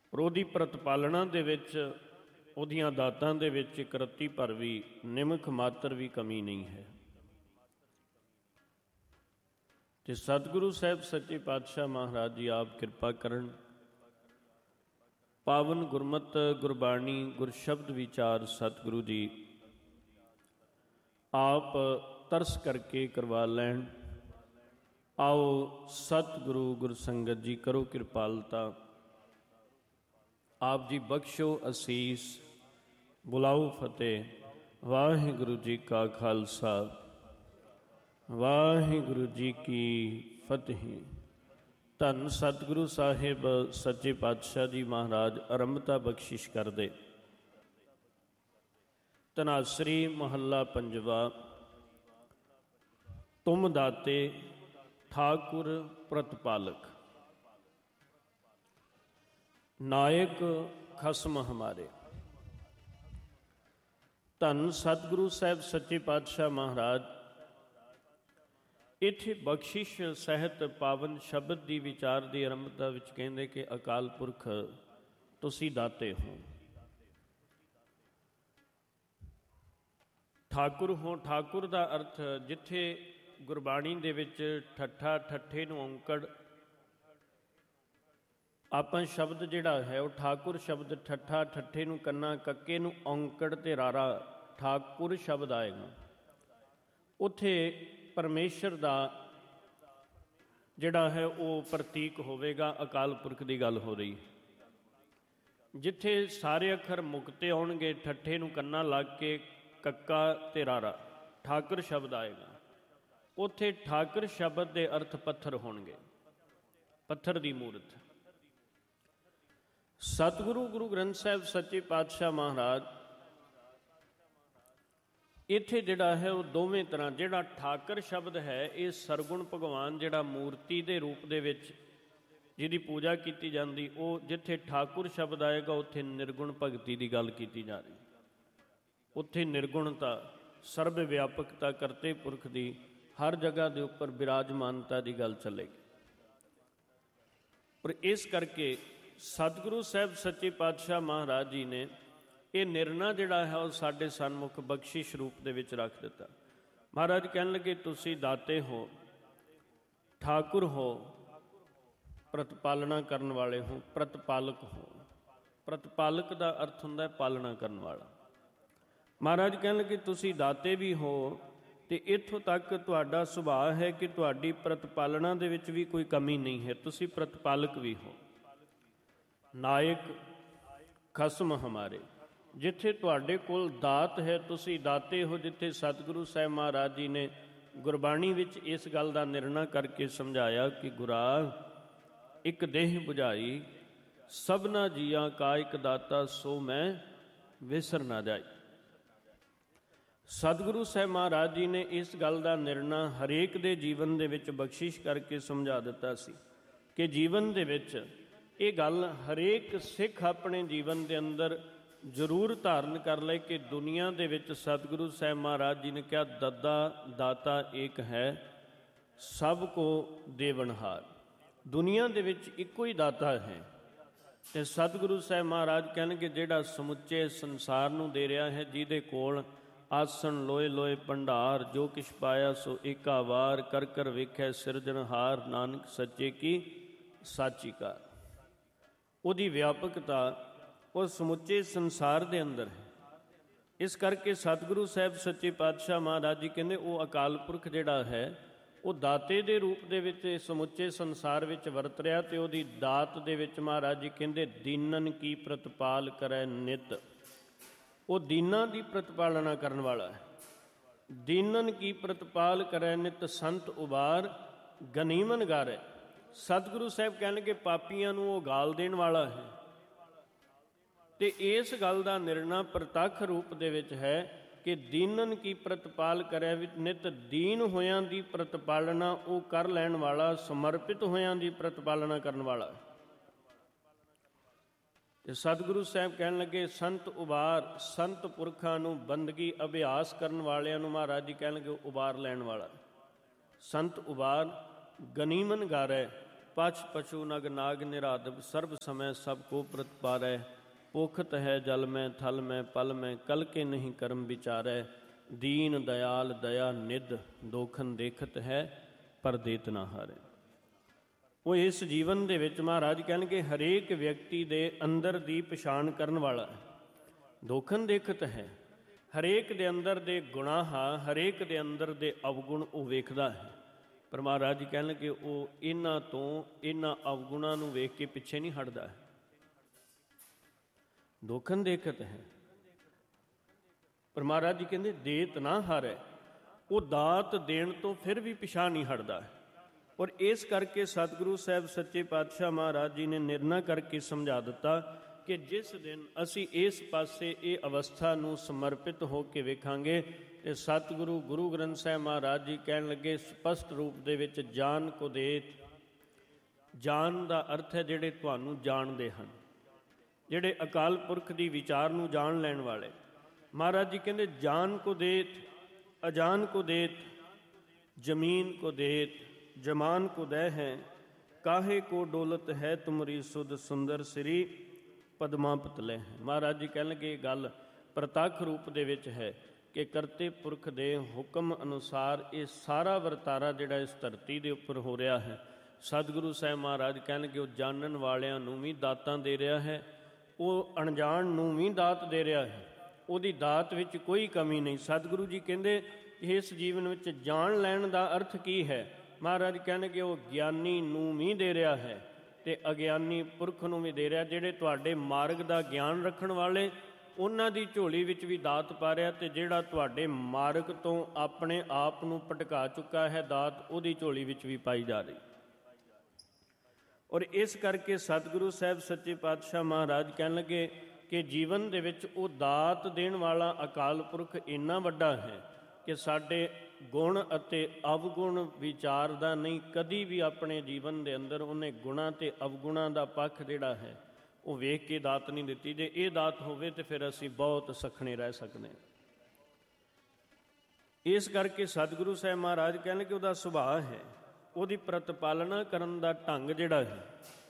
ਪਰ ਉਹਦੀ ਪ੍ਰਤਪਾਲਣਾ ਦੇ ਵਿੱਚ, ਉਹਦੀਆਂ ਦਾਤਾਂ ਦੇ ਵਿੱਚ ਇੱਕ ਰੱਤੀ ਭਰ ਵੀ, ਨਿਮਖ ਮਾਤਰ ਵੀ ਕਮੀ ਨਹੀਂ ਹੈ। ਤੇ ਸਤਿਗੁਰੂ ਸਾਹਿਬ ਸੱਚੇ ਪਾਤਸ਼ਾਹ ਮਹਾਰਾਜ ਜੀ ਆਪ ਕਿਰਪਾ ਕਰਨ, ਪਾਵਨ ਗੁਰਮਤਿ ਗੁਰਬਾਣੀ ਗੁਰਸ਼ਬਦ ਵਿਚਾਰ ਸਤਿਗੁਰੂ ਜੀ ਆਪ ਤਰਸ ਕਰਕੇ ਕਰਵਾ ਲੈਣ। ਆਓ ਸਤਿਗੁਰੂ ਗੁਰਸੰਗਤ ਜੀ ਕਰੋ ਕਿਰਪਾਲਤਾ, ਆਪ ਜੀ ਬਖਸ਼ੋ ਅਸੀਸ, ਬੁਲਾਓ ਫਤਿਹ। ਵਾਹਿਗੁਰੂ ਜੀ ਕਾ ਖਾਲਸਾ, ਵਾਹਿਗੁਰੂ ਜੀ ਕੀ ਫਤਿਹ। ਧੰਨ ਸਤਿਗੁਰੂ ਸਾਹਿਬ ਸੱਚੇ ਪਾਤਸ਼ਾਹ ਜੀ ਮਹਾਰਾਜ ਆਰੰਭਤਾ ਬਖਸ਼ਿਸ਼ ਕਰਦੇ। ਧਨਾਸਰੀ ਮਹੱਲਾ ਪੰਜਵਾ। ਤੁਮ ਦਾਤੇ ਠਾਕੁਰ ਪ੍ਰਤਪਾਲਕ, ਨਾਇਕ ਖਸਮ ਹਮਾਰੇ। ਧੰਨ ਸਤਿਗੁਰੂ ਸਾਹਿਬ ਸੱਚੇ ਪਾਤਸ਼ਾਹ ਮਹਾਰਾਜ ਇੱਥੇ ਬਖਸ਼ਿਸ਼ ਸਹਿਤ ਪਾਵਨ ਸ਼ਬਦ ਦੀ ਵਿਚਾਰ ਦੀ ਆਰੰਭਤਾ ਵਿੱਚ ਕਹਿੰਦੇ ਕਿ ਅਕਾਲ ਪੁਰਖ ਤੁਸੀਂ ਦਾਤੇ ਹੋ, ਠਾਕੁਰ ਹੋ। ਠਾਕੁਰ ਦਾ ਅਰਥ, ਜਿੱਥੇ ਗੁਰਬਾਣੀ ਦੇ ਵਿੱਚ ਠੱਠਾ ਠੱਠੇ ਨੂੰ ਔਂਕੜ, ਆਪਾਂ ਸ਼ਬਦ ਜਿਹੜਾ ਹੈ ਉਹ ਠਾਕੁਰ ਸ਼ਬਦ, ਠੱਠਾ ਠੱਠੇ ਨੂੰ ਕੰਨਾ ਕੱਕੇ ਨੂੰ ਔਂਕੜ ਤੇ ਰਾਰਾ ਠਾਕੁਰ ਸ਼ਬਦ ਆਏਗਾ। ਉੱਥੇ ਪਰਮੇਸ਼ਰ ਦਾ ਜਿਹੜਾ ਹੈ ਉਹ ਪ੍ਰਤੀਕ ਹੋਵੇਗਾ, ਅਕਾਲ ਪੁਰਖ ਦੀ ਗੱਲ ਹੋ ਰਹੀ। ਜਿੱਥੇ ਸਾਰੇ ਅੱਖਰ ਮੁਕਤੇ ਆਉਣਗੇ, ਠੱਠੇ ਨੂੰ ਕੰਨਾ ਲੱਗ ਕੇ ਕੱਕਾ ਤੇ ਰਾਰਾ ਠਾਕੁਰ ਸ਼ਬਦ ਆਏਗਾ, ਉੱਥੇ ਠਾਕੁਰ ਸ਼ਬਦ ਦੇ ਅਰਥ ਪੱਥਰ ਹੋਣਗੇ, ਪੱਥਰ ਦੀ ਮੂਰਤ। ਸਤਿਗੁਰੂ ਗੁਰੂ ਗ੍ਰੰਥ ਸਾਹਿਬ ਸੱਚੇ ਪਾਤਸ਼ਾਹ ਮਹਾਰਾਜ ਇੱਥੇ ਜਿਹੜਾ ਹੈ ਉਹ ਦੋਵੇਂ ਤਰ੍ਹਾਂ, ਜਿਹੜਾ ਠਾਕੁਰ ਸ਼ਬਦ ਹੈ ਇਹ ਸਰਗੁਣ ਭਗਵਾਨ ਜਿਹੜਾ ਮੂਰਤੀ ਦੇ ਰੂਪ ਦੇ ਵਿੱਚ ਜਿਹਦੀ ਪੂਜਾ ਕੀਤੀ ਜਾਂਦੀ, ਉਹ ਜਿੱਥੇ ਠਾਕੁਰ ਸ਼ਬਦ ਆਏਗਾ ਉੱਥੇ ਨਿਰਗੁਣ ਭਗਤੀ ਦੀ ਗੱਲ ਕੀਤੀ ਜਾ ਰਹੀ। ਉੱਥੇ ਨਿਰਗੁਣਤਾ, ਸਰਬ ਵਿਆਪਕਤਾ, ਕਰਤੇ ਪੁਰਖ ਦੀ ਹਰ ਜਗ੍ਹਾ ਦੇ ਉੱਪਰ ਬਿਰਾਜਮਾਨਤਾ ਦੀ ਗੱਲ ਚੱਲੇਗੀ। ਪਰ ਇਸ ਕਰਕੇ ਸਤਿਗੁਰੂ ਸਾਹਿਬ ਸੱਚੇ ਪਾਤਸ਼ਾਹ ਮਹਾਰਾਜ ਜੀ ਨੇ ਇਹ ਨਿਰਣਾ ਜਿਹੜਾ ਹੈ ਉਹ ਸਾਡੇ ਸਨਮੁਖ ਬਖਸ਼ਿਸ਼ ਰੂਪ ਦੇ ਵਿੱਚ ਰੱਖ ਦਿੱਤਾ। ਮਹਾਰਾਜ ਕਹਿਣ ਲੱਗੇ ਤੁਸੀਂ ਦਾਤੇ ਹੋ, ਠਾਕੁਰ ਹੋ, ਪ੍ਰਤਪਾਲਣਾ ਕਰਨ ਵਾਲੇ ਹੋ, ਪ੍ਰਤਪਾਲਕ ਹੋ। ਪ੍ਰਤਪਾਲਕ ਦਾ ਅਰਥ ਹੁੰਦਾ ਹੈ ਪਾਲਣਾ ਕਰਨ ਵਾਲਾ। ਮਹਾਰਾਜ ਕਹਿਣ ਲੱਗੇ ਤੁਸੀਂ ਦਾਤੇ ਵੀ ਹੋ, ਤੇ ਇੱਥੋਂ ਤੱਕ ਤੁਹਾਡਾ ਸੁਭਾਅ ਹੈ ਕਿ ਤੁਹਾਡੀ ਪ੍ਰਤਪਾਲਣਾ ਦੇ ਵਿੱਚ ਵੀ ਕੋਈ ਕਮੀ ਨਹੀਂ ਹੈ, ਤੁਸੀਂ ਪ੍ਰਤਪਾਲਕ ਵੀ ਹੋ। ਨਾਇਕ ਖਸਮ ਹਮਾਰੇ, ਜਿੱਥੇ ਤੁਹਾਡੇ ਕੋਲ ਦਾਤ ਹੈ ਤੁਸੀਂ ਦਾਤੇ ਹੋ। ਜਿੱਥੇ ਸਤਿਗੁਰੂ ਸਾਹਿਬ ਮਹਾਰਾਜ ਜੀ ਨੇ ਗੁਰਬਾਣੀ ਵਿੱਚ ਇਸ ਗੱਲ ਦਾ ਨਿਰਣਾ ਕਰਕੇ ਸਮਝਾਇਆ ਕਿ ਗੁਰਾ ਇੱਕ ਦੇਹ ਬੁਝਾਈ, ਸਭਨਾ ਜੀਆਂ ਕਾ ਇੱਕ ਦਾਤਾ, ਸੋ ਮੈਂ ਵਿਸਰ ਨਾ ਜਾਈ। ਸਤਿਗੁਰੂ ਸਾਹਿਬ ਮਹਾਰਾਜ ਜੀ ਨੇ ਇਸ ਗੱਲ ਦਾ ਨਿਰਣਾ ਹਰੇਕ ਦੇ ਜੀਵਨ ਦੇ ਵਿੱਚ ਬਖਸ਼ਿਸ਼ ਕਰਕੇ ਸਮਝਾ ਦਿੱਤਾ ਸੀ ਕਿ ਜੀਵਨ ਦੇ ਵਿੱਚ ਇਹ ਗੱਲ ਹਰੇਕ ਸਿੱਖ ਆਪਣੇ ਜੀਵਨ ਦੇ ਅੰਦਰ ਜ਼ਰੂਰ ਧਾਰਨ ਕਰ ਲਏ ਕਿ ਦੁਨੀਆ ਦੇ ਵਿੱਚ ਸਤਿਗੁਰੂ ਸਾਹਿਬ ਮਹਾਰਾਜ ਜੀ ਨੇ ਕਿਹਾ ਦੱਦਾ ਦਾਤਾ ਏਕ ਹੈ, ਸਭ ਕੋ ਦੇਵਨਹਾਰ। ਦੁਨੀਆ ਦੇ ਵਿੱਚ ਇੱਕੋ ਹੀ ਦਾਤਾ ਹੈ। ਤੇ ਸਤਿਗੁਰੂ ਸਾਹਿਬ ਮਹਾਰਾਜ ਕਹਿਣਗੇ ਜਿਹੜਾ ਸਮੁੱਚੇ ਸੰਸਾਰ ਨੂੰ ਦੇ ਰਿਹਾ ਹੈ, ਜਿਹਦੇ ਕੋਲ ਆਸਣ ਲੋਏ ਲੋਏ ਭੰਡਾਰ, ਜੋ ਕਿਛ ਪਾਇਆ ਸੋ ਏਕਾ ਵਾਰ, ਕਰ ਕਰ ਵੇਖੈ ਸਿਰਜਣਹਾਰ, ਨਾਨਕ ਸੱਚੇ ਕੀ ਸਾਚੀ ਕਾਰ। ਉਹਦੀ ਵਿਆਪਕਤਾ ਉਹ ਸਮੁੱਚੇ ਸੰਸਾਰ ਦੇ ਅੰਦਰ ਹੈ। ਇਸ ਕਰਕੇ ਸਤਿਗੁਰੂ ਸਾਹਿਬ ਸੱਚੇ ਪਾਤਸ਼ਾਹ ਮਹਾਰਾਜ ਜੀ ਕਹਿੰਦੇ ਉਹ ਅਕਾਲ ਪੁਰਖ ਜਿਹੜਾ ਹੈ ਉਹ ਦਾਤੇ ਦੇ ਰੂਪ ਦੇ ਵਿੱਚ ਸਮੁੱਚੇ ਸੰਸਾਰ ਵਿੱਚ ਵਰਤ ਰਿਹਾ। ਤੇ ਉਹਦੀ ਦਾਤ ਦੇ ਵਿੱਚ ਮਹਾਰਾਜ ਜੀ ਕਹਿੰਦੇ ਦੀਨਨ ਕੀ ਪ੍ਰਤਪਾਲ ਕਰੈ ਨਿਤ, ਉਹ ਦੀਨਾਂ ਦੀ ਪ੍ਰਤਪਾਲਨਾ ਕਰਨ ਵਾਲਾ ਹੈ। ਦੀਨਨ ਕੀ ਪ੍ਰਤਪਾਲ ਕਰੈ ਨਿਤ, ਸੰਤ ਉਬਾਰ ਗਨੀਮਨ ਗਾਰੈ। ਸਤਿਗੁਰੂ ਸਾਹਿਬ ਕਹਿਣਗੇ ਪਾਪੀਆਂ ਨੂੰ ਉਹ ਗਾਲ ਦੇਣ ਵਾਲਾ ਹੈ। ਤੇ ਇਸ ਗੱਲ ਦਾ ਨਿਰਣਾ ਪ੍ਰਤੱਖ ਰੂਪ ਦੇ ਵਿੱਚ ਹੈ ਕਿ ਦੀਨਨ ਕੀ ਪ੍ਰਤਪਾਲ ਕਰਿਆ ਵਿੱਚ ਨਿਤ, ਦੀਨ ਹੋਇਆਂ ਦੀ ਪ੍ਰਤਪਾਲਨਾ ਉਹ ਕਰ ਲੈਣ ਵਾਲਾ, ਸਮਰਪਿਤ ਹੋਇਆਂ ਦੀ ਪ੍ਰਤਪਾਲਨਾ ਕਰਨ ਵਾਲਾ। ਤੇ ਸਤਿਗੁਰੂ ਸਾਹਿਬ ਕਹਿਣ ਲੱਗੇ ਸੰਤ ਉਬਾਰ, ਸੰਤ ਪੁਰਖਾਂ ਨੂੰ ਬੰਦਗੀ ਅਭਿਆਸ ਕਰਨ ਵਾਲਿਆਂ ਨੂੰ ਮਹਾਰਾਜ ਜੀ ਕਹਿਣ ਲੱਗੇ ਉਬਾਰ ਲੈਣ ਵਾਲਾ। ਸੰਤ ਉਬਾਰ ਗਨੀਮਨ ਗਾਰੈ, ਪਛ ਪਛੂ ਨਗ ਨਾਗ ਨਿਰਾਦਬ ਸਰਬ ਸਮੈ ਸਭ ਕੋ ਪ੍ਰਤਪਾਰੈ। ਪੋਖਤ ਹੈ ਜਲ ਮੈਂ ਥਲ ਮੈਂ ਪਲ ਮੈਂ ਕਲ ਕੇ ਨਹੀਂ ਕਰਮ ਵਿਚਾਰੈ। ਦੀਨ ਦਇਆਲ ਦਇਆ ਨਿਧ ਦੋਖਨ ਦੇਖਤ ਹੈ ਪਰ ਦੇਤ ਨਾ ਹਾਰੈ। ਉਹ ਇਸ ਜੀਵਨ ਦੇ ਵਿੱਚ ਮਹਾਰਾਜ ਕਹਿਣਗੇ ਹਰੇਕ ਵਿਅਕਤੀ ਦੇ ਅੰਦਰ ਦੀ ਪਛਾਣ ਕਰਨ ਵਾਲਾ ਹੈ। ਦੋਖਨ ਦੇਖਤ ਹੈ, ਹਰੇਕ ਦੇ ਅੰਦਰ ਦੇ ਗੁਨਾਹ, ਹਰੇਕ ਦੇ ਅੰਦਰ ਦੇ ਅਵਗੁਣ ਉਹ ਵੇਖਦਾ ਹੈ। ਪਰ ਮਹਾਰਾਜ ਜੀ ਕਹਿਣਗੇ ਉਹ ਇਹਨਾਂ ਤੋਂ, ਇਹਨਾਂ ਅਵਗੁਣਾਂ ਨੂੰ ਵੇਖ ਕੇ ਪਿੱਛੇ ਨਹੀਂ ਹਟਦਾ ਹੈ। ਦੋਖਨ ਦੇਖਤ ਹੈ, ਪਰ ਮਹਾਰਾਜ ਜੀ ਕਹਿੰਦੇ ਦੇਤ ਨਾ ਹਾਰੈ। ਉਹ ਦਾਤ ਦੇਣ ਤੋਂ ਫਿਰ ਵੀ ਪਿਛਾਂਹ ਨਹੀਂ ਹਟਦਾ। ਔਰ ਇਸ ਕਰਕੇ ਸਤਿਗੁਰੂ ਸਾਹਿਬ ਸੱਚੇ ਪਾਤਸ਼ਾਹ ਮਹਾਰਾਜ ਜੀ ਨੇ ਨਿਰਣਾ ਕਰਕੇ ਸਮਝਾ ਦਿੱਤਾ ਕਿ ਜਿਸ ਦਿਨ ਅਸੀਂ ਇਸ ਪਾਸੇ ਇਹ ਅਵਸਥਾ ਨੂੰ ਸਮਰਪਿਤ ਹੋ ਕੇ ਵੇਖਾਂਗੇ ਤੇ ਸਤਿਗੁਰੂ ਗੁਰੂ ਗ੍ਰੰਥ ਸਾਹਿਬ ਮਹਾਰਾਜ ਜੀ ਕਹਿਣ ਲੱਗੇ ਸਪਸ਼ਟ ਰੂਪ ਦੇ ਵਿੱਚ ਜਾਨ ਕੋ ਦੇਤ। ਜਾਨ ਦਾ ਅਰਥ ਹੈ ਜਿਹੜੇ ਤੁਹਾਨੂੰ ਜਾਣਦੇ ਹਨ, ਜਿਹੜੇ ਅਕਾਲ ਪੁਰਖ ਦੀ ਵਿਚਾਰ ਨੂੰ ਜਾਣ ਲੈਣ ਵਾਲੇ। ਮਹਾਰਾਜ ਜੀ ਕਹਿੰਦੇ ਜਾਨ ਕੋ ਦੇਤ, ਅਜਾਨ ਕੋ ਦੇਤ, ਜ਼ਮੀਨ ਕੋ ਦੇਤ, ਜਮਾਨ ਕੋ ਦੈ ਹੈ। ਕਾਹੇ ਕੋ ਡੋਲਤ ਹੈ ਤੁਮਰੀ ਸੁਧ ਸੁੰਦਰ ਸ੍ਰੀ ਪਦਮਾ ਪਤਲੇ ਹੈ। ਮਹਾਰਾਜ ਜੀ ਕਹਿਣ ਲੱਗੇ ਇਹ ਗੱਲ ਪ੍ਰਤੱਖ ਰੂਪ ਦੇ ਵਿੱਚ ਹੈ ਕਿ ਕਰਤੇ ਪੁਰਖ ਦੇ ਹੁਕਮ ਅਨੁਸਾਰ ਇਹ ਸਾਰਾ ਵਰਤਾਰਾ ਜਿਹੜਾ ਇਸ ਧਰਤੀ ਦੇ ਉੱਪਰ ਹੋ ਰਿਹਾ ਹੈ, ਸਤਿਗੁਰੂ ਸਾਹਿਬ ਮਹਾਰਾਜ ਕਹਿਣਗੇ ਉਹ ਜਾਣਨ ਵਾਲਿਆਂ ਨੂੰ ਵੀ ਦਾਤਾਂ ਦੇ ਰਿਹਾ ਹੈ, ਉਹ ਅਣਜਾਣ ਨੂੰ ਵੀ ਦਾਤ ਦੇ ਰਿਹਾ ਹੈ। ਉਹਦੀ ਦਾਤ ਵਿੱਚ ਕੋਈ ਕਮੀ ਨਹੀਂ। ਸਤਿਗੁਰੂ ਜੀ ਕਹਿੰਦੇ ਇਸ ਜੀਵਨ ਵਿੱਚ ਜਾਣ ਲੈਣ ਦਾ ਅਰਥ ਕੀ ਹੈ? ਮਹਾਰਾਜ ਕਹਿਣਗੇ ਉਹ ਗਿਆਨੀ ਨੂੰ ਵੀ ਦੇ ਰਿਹਾ ਹੈ ਅਤੇ ਅਗਿਆਨੀ ਪੁਰਖ ਨੂੰ ਵੀ ਦੇ ਰਿਹਾ। ਜਿਹੜੇ ਤੁਹਾਡੇ ਮਾਰਗ ਦਾ ਗਿਆਨ ਰੱਖਣ ਵਾਲੇ ਉਹਨਾਂ ਦੀ ਝੋਲੀ ਵਿੱਚ ਵੀ ਦਾਤ ਪਾ ਰਿਹਾ, ਅਤੇ ਜਿਹੜਾ ਤੁਹਾਡੇ ਮਾਰਗ ਤੋਂ ਆਪਣੇ ਆਪ ਨੂੰ ਭਟਕਾ ਚੁੱਕਾ ਹੈ ਦਾਤ ਉਹਦੀ ਝੋਲੀ ਵਿੱਚ ਵੀ ਪਾਈ ਜਾ ਰਹੀ। ਔਰ ਇਸ ਕਰਕੇ ਸਤਿਗੁਰੂ ਸਾਹਿਬ ਸੱਚੇ ਪਾਤਸ਼ਾਹ ਮਹਾਰਾਜ ਕਹਿਣ ਲੱਗੇ ਕਿ ਜੀਵਨ ਦੇ ਵਿੱਚ ਉਹ ਦਾਤ ਦੇਣ ਵਾਲਾ ਅਕਾਲ ਪੁਰਖ ਇੰਨਾ ਵੱਡਾ ਹੈ ਕਿ ਸਾਡੇ ਗੁਣ ਅਤੇ ਅਵਗੁਣ ਵਿਚਾਰਦਾ ਨਹੀਂ। ਕਦੀ ਵੀ ਆਪਣੇ ਜੀਵਨ ਦੇ ਅੰਦਰ ਉਹਨੇ ਗੁਣਾਂ ਅਤੇ ਅਵਗੁਣਾਂ ਦਾ ਪੱਖ ਜਿਹੜਾ ਹੈ ਉਹ ਵੇਖ ਕੇ ਦਾਤ ਨਹੀਂ ਦਿੱਤੀ। ਜੇ ਇਹ ਦਾਤ ਹੋਵੇ ਤਾਂ ਫਿਰ ਅਸੀਂ ਬਹੁਤ ਸਖਣੇ ਰਹਿ ਸਕਦੇ ਹਾਂ। ਇਸ ਕਰਕੇ ਸਤਿਗੁਰੂ ਸਾਹਿਬ ਮਹਾਰਾਜ ਕਹਿਣ ਕਿ ਉਹਦਾ ਸੁਭਾਅ ਹੈ, ਉਹਦੀ ਪ੍ਰਤਪਾਲਨਾ ਕਰਨ ਦਾ ਢੰਗ ਜਿਹੜਾ ਹੈ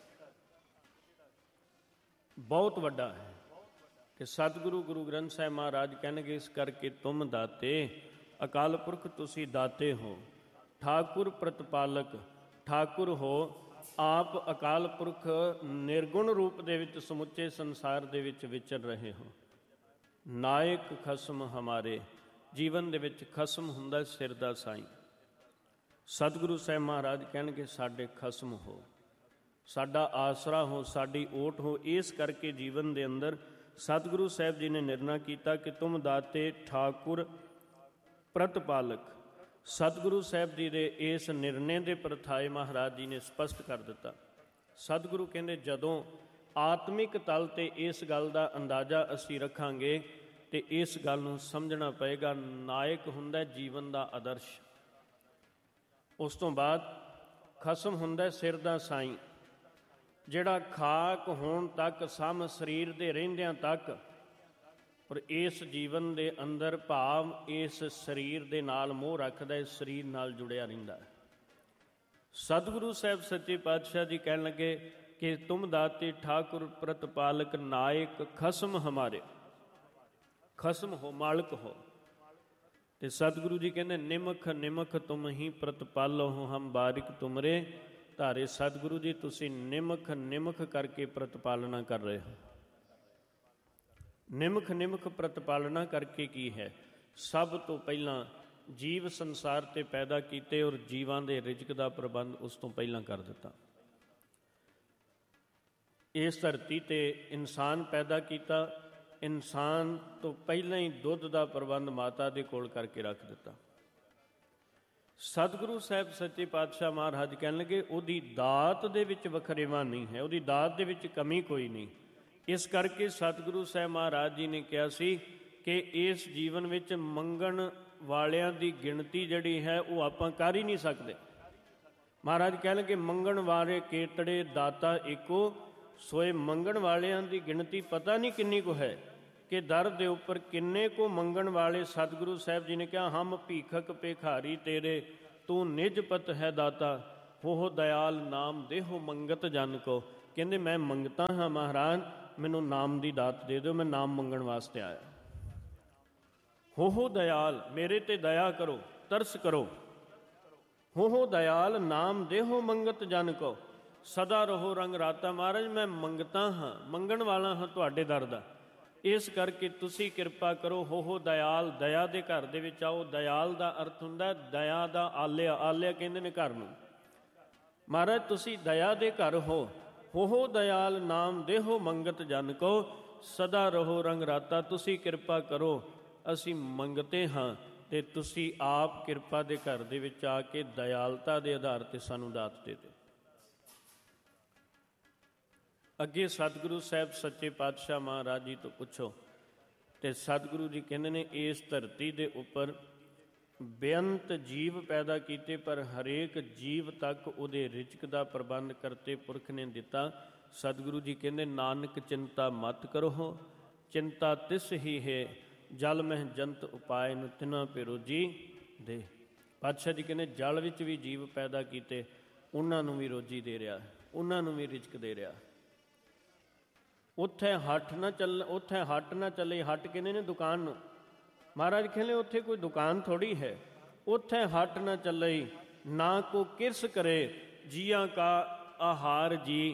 ਬਹੁਤ ਵੱਡਾ ਹੈ। ਕਿ ਸਤਿਗੁਰੂ ਗੁਰੂ ਗ੍ਰੰਥ ਸਾਹਿਬ ਮਹਾਰਾਜ ਕਹਿਣਗੇ ਇਸ ਕਰਕੇ ਤੁਮ ਦਾਤੇ, ਅਕਾਲ ਪੁਰਖ ਤੁਸੀਂ ਦਾਤੇ ਹੋ, ਠਾਕੁਰ ਪ੍ਰਤਪਾਲਕ, ਠਾਕੁਰ ਹੋ ਆਪ ਅਕਾਲ ਪੁਰਖ ਨਿਰਗੁਣ ਰੂਪ ਦੇ ਵਿੱਚ ਸਮੁੱਚੇ ਸੰਸਾਰ ਦੇ ਵਿੱਚ ਵਿਚਰ ਰਹੇ ਹੋ। ਨਾਇਕ ਖਸਮ ਹਮਾਰੇ, ਜੀਵਨ ਦੇ ਵਿੱਚ ਖਸਮ ਹੁੰਦਾ ਸਿਰ ਦਾ ਸਾਈਂ। ਸਤਿਗੁਰੂ ਸਾਹਿਬ ਮਹਾਰਾਜ ਕਹਿਣਗੇ ਸਾਡੇ ਖਸਮ ਹੋ, ਸਾਡਾ ਆਸਰਾ ਹੋ, ਸਾਡੀ ਓਟ ਹੋ। ਇਸ ਕਰਕੇ ਜੀਵਨ ਦੇ ਅੰਦਰ ਸਤਿਗੁਰੂ ਸਾਹਿਬ ਜੀ ਨੇ ਨਿਰਣਾ ਕੀਤਾ ਕਿ ਤੁਮ ਦਾਤੇ ਠਾਕੁਰ ਪ੍ਰਤਪਾਲਕ। ਸਤਿਗੁਰੂ ਸਾਹਿਬ ਜੀ ਦੇ ਇਸ ਨਿਰਣੇ ਦੇ ਪ੍ਰਥਾਏ ਮਹਾਰਾਜ ਜੀ ਨੇ ਸਪਸ਼ਟ ਕਰ ਦਿੱਤਾ। ਸਤਿਗੁਰੂ ਕਹਿੰਦੇ ਜਦੋਂ ਆਤਮਿਕ ਤਲ 'ਤੇ ਇਸ ਗੱਲ ਦਾ ਅੰਦਾਜ਼ਾ ਅਸੀਂ ਰੱਖਾਂਗੇ ਤੇ ਇਸ ਗੱਲ ਨੂੰ ਸਮਝਣਾ ਪਏਗਾ ਨਾਇਕ ਹੁੰਦਾ ਜੀਵਨ ਦਾ ਆਦਰਸ਼। ਉਸ ਤੋਂ ਬਾਅਦ ਖਸਮ ਹੁੰਦਾ ਸਿਰ ਦਾ ਸਾਈਂ, ਜਿਹੜਾ ਖਾਕ ਹੋਣ ਤੱਕ ਸਮ ਸਰੀਰ ਦੇ ਰਹਿੰਦਿਆਂ ਤੱਕ ਔਰ ਇਸ ਜੀਵਨ ਦੇ ਅੰਦਰ ਭਾਵ ਇਸ ਸਰੀਰ ਦੇ ਨਾਲ ਮੋਹ ਰੱਖਦਾ, ਇਸ ਸਰੀਰ ਨਾਲ ਜੁੜਿਆ ਰਹਿੰਦਾ ਹੈ। ਸਤਿਗੁਰੂ ਸਾਹਿਬ ਸੱਚੇ ਪਾਤਸ਼ਾਹ ਜੀ ਕਹਿਣ ਲੱਗੇ ਕਿ ਤੁਮ ਦਾਤੇ ਠਾਕੁਰ ਪ੍ਰਤਪਾਲਕ ਨਾਇਕ ਖਸਮ ਹਮਾਰੇ, ਖਸਮ ਹੋ, ਮਾਲਕ ਹੋ। ਤੇ ਸਤਿਗੁਰੂ ਜੀ ਕਹਿੰਦੇ ਨਿਮਖ ਨਿਮਖ ਤੁਮ ਹੀ ਪ੍ਰਤਪਾਲੋ ਹੋ ਹਮ ਬਾਰਿਕ ਤੁਮਰੇ ਧਾਰੇ। ਸਤਿਗੁਰੂ ਜੀ ਤੁਸੀਂ ਨਿਮਖ ਨਿਮਖ ਕਰਕੇ ਪ੍ਰਤਪਾਲਨਾ ਕਰ ਰਹੇ ਹੋ। ਨਿਮਖ ਨਿਮਖ ਪ੍ਰਤਪਾਲਨਾ ਕਰਕੇ ਕੀ ਹੈ? ਸਭ ਤੋਂ ਪਹਿਲਾਂ ਜੀਵ ਸੰਸਾਰ 'ਤੇ ਪੈਦਾ ਕੀਤੇ ਔਰ ਜੀਵਾਂ ਦੇ ਰਿਜ਼ਕ ਦਾ ਪ੍ਰਬੰਧ ਉਸ ਤੋਂ ਪਹਿਲਾਂ ਕਰ ਦਿੱਤਾ। ਇਸ ਧਰਤੀ 'ਤੇ ਇਨਸਾਨ ਪੈਦਾ ਕੀਤਾ, ਇਨਸਾਨ ਤੋਂ ਪਹਿਲਾਂ ਹੀ ਦੁੱਧ ਦਾ ਪ੍ਰਬੰਧ ਮਾਤਾ ਦੇ ਕੋਲ ਕਰਕੇ ਰੱਖ ਦਿੱਤਾ। ਸਤਿਗੁਰੂ ਸਾਹਿਬ ਸੱਚੇ ਪਾਤਸ਼ਾਹ ਮਹਾਰਾਜ ਕਹਿਣ ਲੱਗੇ ਉਹਦੀ ਦਾਤ ਦੇ ਵਿੱਚ ਵਖਰੇਵਾਂ ਨਹੀਂ ਹੈ, ਉਹਦੀ ਦਾਤ ਦੇ ਵਿੱਚ ਕਮੀ ਕੋਈ ਨਹੀਂ। ਇਸ ਕਰਕੇ ਸਤਿਗੁਰੂ ਸਾਹਿਬ ਮਹਾਰਾਜ ਜੀ ਨੇ ਕਿਹਾ ਸੀ ਕਿ ਇਸ ਜੀਵਨ ਵਿੱਚ ਮੰਗਣ ਵਾਲਿਆਂ ਦੀ ਗਿਣਤੀ ਜਿਹੜੀ ਹੈ ਉਹ ਆਪਾਂ ਕਰ ਹੀ ਨਹੀਂ ਸਕਦੇ। ਮਹਾਰਾਜ ਕਹਿਣਗੇ ਮੰਗਣ ਵਾਲੇ ਕੇਤੜੇ ਦਾਤਾ ਇੱਕੋ, ਸੋਏ ਮੰਗਣ ਵਾਲਿਆਂ ਦੀ ਗਿਣਤੀ ਪਤਾ ਨਹੀਂ ਕਿੰਨੀ ਕੁ ਹੈ ਕਿ ਦਰ ਦੇ ਉੱਪਰ ਕਿੰਨੇ ਕੁ ਮੰਗਣ ਵਾਲੇ। ਸਤਿਗੁਰੂ ਸਾਹਿਬ ਜੀ ਨੇ ਕਿਹਾ ਹਮ ਭੀਖਕ ਭਿਖਾਰੀ ਤੇਰੇ, ਤੂੰ ਨਿਜ ਪਤ ਹੈ ਦਾਤਾ। ਹੋ ਦਇਆਲ ਨਾਮ ਦੇਹੋ ਮੰਗਤ ਜਨ ਕੋ। ਕਹਿੰਦੇ ਮੈਂ ਮੰਗਤਾ ਹਾਂ ਮਹਾਰਾਜ, ਮੈਨੂੰ ਨਾਮ ਦੀ ਦਾਤ ਦੇ ਦਿਓ, ਮੈਂ ਨਾਮ ਮੰਗਣ ਵਾਸਤੇ ਆਇਆ। ਹੋ ਦਇਆਲ, ਮੇਰੇ ਤੇ ਦਇਆ ਕਰੋ, ਤਰਸ ਕਰੋ। ਹੋ ਦਇਆਲ ਨਾਮ ਦੇਹੋ ਮੰਗਤ ਜਨ ਕੋ, ਸਦਾ ਰਹੋ ਰੰਗ ਰਾਤਾ। ਮਹਾਰਾਜ ਮੈਂ ਮੰਗਤਾ ਹਾਂ, ਮੰਗਣ ਵਾਲਾ ਹਾਂ ਤੁਹਾਡੇ ਦਰ ਦਾ, ਇਸ ਕਰਕੇ ਤੁਸੀਂ ਕਿਰਪਾ ਕਰੋ। ਹੋ ਦਇਆਲ, ਦਇਆ ਦੇ ਘਰ ਦੇ ਵਿੱਚ ਆਓ। ਦਇਆਲ ਦਾ ਅਰਥ ਹੁੰਦਾ ਦਇਆ ਦਾ ਆਲਿਆ, ਆਲਿਆ ਕਹਿੰਦੇ ਨੇ ਘਰ ਨੂੰ। ਮਹਾਰਾਜ ਤੁਸੀਂ ਦਇਆ ਦੇ ਘਰ ਹੋ ਦਇਆਲ ਨਾਮ ਦੇਹੋ ਮੰਗਤ ਜਨ ਕੋ, ਸਦਾ ਰਹੋ ਰੰਗ ਰਾਤਾ। ਤੁਸੀਂ ਕਿਰਪਾ ਕਰੋ, ਅਸੀਂ ਮੰਗਤੇ ਹਾਂ, ਅਤੇ ਤੁਸੀਂ ਆਪ ਕਿਰਪਾ ਦੇ ਘਰ ਦੇ ਵਿੱਚ ਆ ਕੇ ਦਇਆਲਤਾ ਦੇ ਆਧਾਰ 'ਤੇ ਸਾਨੂੰ ਦਾਤ ਦੇ ਦਿਓ। ਅੱਗੇ ਸਤਿਗੁਰੂ ਸਾਹਿਬ ਸੱਚੇ ਪਾਤਸ਼ਾਹ ਮਹਾਰਾਜ ਜੀ ਤੋਂ ਪੁੱਛੋ, ਅਤੇ ਸਤਿਗੁਰੂ ਜੀ ਕਹਿੰਦੇ ਨੇ ਇਸ ਧਰਤੀ ਦੇ ਉੱਪਰ ਬੇਅੰਤ ਜੀਵ ਪੈਦਾ ਕੀਤੇ, ਪਰ ਹਰੇਕ ਜੀਵ ਤੱਕ ਉਹਦੇ ਰਿਜ਼ਕ ਦਾ ਪ੍ਰਬੰਧ ਕਰਤੇ ਪੁਰਖ ਨੇ ਦਿੱਤਾ। ਸਤਿਗੁਰੂ ਜੀ ਕਹਿੰਦੇ ਨਾਨਕ ਚਿੰਤਾ ਮਤ ਕਰੋ, ਚਿੰਤਾ ਤਿਸ ਹੀ ਹੈ, ਜਲ ਮਹਿ ਜੰਤ ਉਪਾਏ ਨੂੰ ਤਿਨਾ ਪੇ ਰੋਜੀ ਦੇ। ਪਾਤਸ਼ਾਹ ਜੀ ਕਹਿੰਦੇ ਜਲ ਵਿੱਚ ਵੀ ਜੀਵ ਪੈਦਾ ਕੀਤੇ, ਉਹਨਾਂ ਨੂੰ ਵੀ ਰੋਜੀ ਦੇ ਰਿਹਾ, ਉਹਨਾਂ ਨੂੰ ਵੀ ਰਿਜ਼ਕ ਦੇ ਰਿਹਾ। ਉੱਥੇ ਹੱਟ ਨਾ ਚੱਲੇ, ਹੱਟ ਕਹਿੰਦੇ ਨੇ ਦੁਕਾਨ ਨੂੰ। ਮਹਾਰਾਜ ਕਹਿੰਦੇ ਉੱਥੇ ਕੋਈ ਦੁਕਾਨ ਥੋੜ੍ਹੀ ਹੈ। ਉੱਥੇ ਹੱਟ ਨਾ ਚੱਲੇ, ਨਾ ਕੋ ਕਿਰਸ ਕਰੇ, ਜੀਆਂ ਕਾ ਆਹਾਰ ਜੀ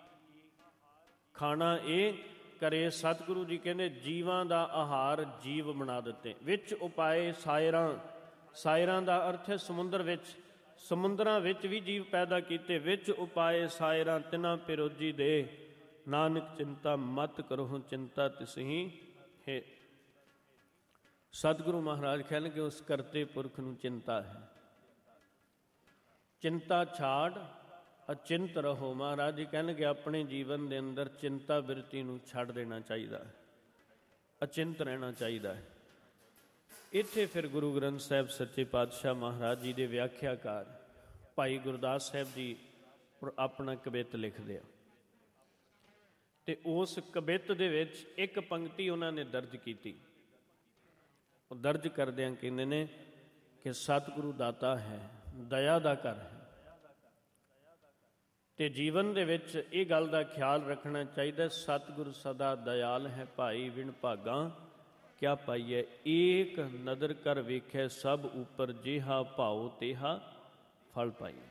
ਖਾਣਾ ਇਹ ਕਰੇ। ਸਤਿਗੁਰੂ ਜੀ ਕਹਿੰਦੇ ਜੀਵਾਂ ਦਾ ਆਹਾਰ ਜੀਵ ਬਣਾ ਦਿੱਤੇ। ਵਿੱਚ ਉਪਾਏ ਸਾਇਰਾਂ, ਸਾਇਰਾਂ ਦਾ ਅਰਥ ਹੈ ਸਮੁੰਦਰ ਵਿੱਚ, ਸਮੁੰਦਰਾਂ ਵਿੱਚ ਵੀ ਜੀਵ ਪੈਦਾ ਕੀਤੇ। ਵਿੱਚ ਉਪਾਏ ਸਾਇਰਾਂ ਤਿਨਾ ਪੇ ਰੋਜੀ ਦੇ, ਨਾਨਕ ਚਿੰਤਾ ਮਤ ਕਰੋ, ਚਿੰਤਾ ਤਿਸਹੀ ਹੈ। ਸਤਿਗੁਰੂ ਮਹਾਰਾਜ ਕਹਿਣਗੇ ਉਸ ਕਰਤੇ ਪੁਰਖ ਨੂੰ ਚਿੰਤਾ ਹੈ। ਚਿੰਤਾ ਛਾੜ ਅਚਿੰਤ ਰਹੋ। ਮਹਾਰਾਜ ਜੀ ਕਹਿਣਗੇ ਆਪਣੇ ਜੀਵਨ ਦੇ ਅੰਦਰ ਚਿੰਤਾ ਬਿਰਤੀ ਨੂੰ ਛੱਡ ਦੇਣਾ ਚਾਹੀਦਾ ਹੈ, ਅਚਿੰਤ ਰਹਿਣਾ ਚਾਹੀਦਾ ਹੈ। ਇੱਥੇ ਫਿਰ ਗੁਰੂ ਗ੍ਰੰਥ ਸਾਹਿਬ ਸੱਚੇ ਪਾਤਸ਼ਾਹ ਮਹਾਰਾਜ ਜੀ ਦੇ ਵਿਆਖਿਆਕਾਰ ਭਾਈ ਗੁਰਦਾਸ ਸਾਹਿਬ ਜੀ ਆਪਣਾ ਕਵਿਤ ਲਿਖਦੇ ਆ, ਅਤੇ ਉਸ ਕਵਿਤ ਦੇ ਵਿੱਚ ਇੱਕ ਪੰਕਤੀ ਉਹਨਾਂ ਨੇ ਦਰਜ ਕੀਤੀ। ਉਹ ਦਰਜ ਕਰਦਿਆਂ ਕਹਿੰਦੇ ਨੇ ਕਿ ਸਤਿਗੁਰੂ ਦਾਤਾ ਹੈ, ਦਇਆ ਦਾ ਘਰ ਹੈ, ਅਤੇ ਜੀਵਨ ਦੇ ਵਿੱਚ ਇਹ ਗੱਲ ਦਾ ਖਿਆਲ ਰੱਖਣਾ ਚਾਹੀਦਾ ਸਤਿਗੁਰੂ ਸਦਾ ਦਇਆਲ ਹੈ, ਭਾਈ ਵਿਣ ਭਾਗਾਂ ਕਿਆ ਪਾਈਐ। ਏਕ ਨਦਰ ਕਰ ਵੇਖੈ ਸਭ ਉੱਪਰ, ਜਿਹਾ ਭਾਉ ਤੇਹਾ ਫਲ ਪਾਈਐ।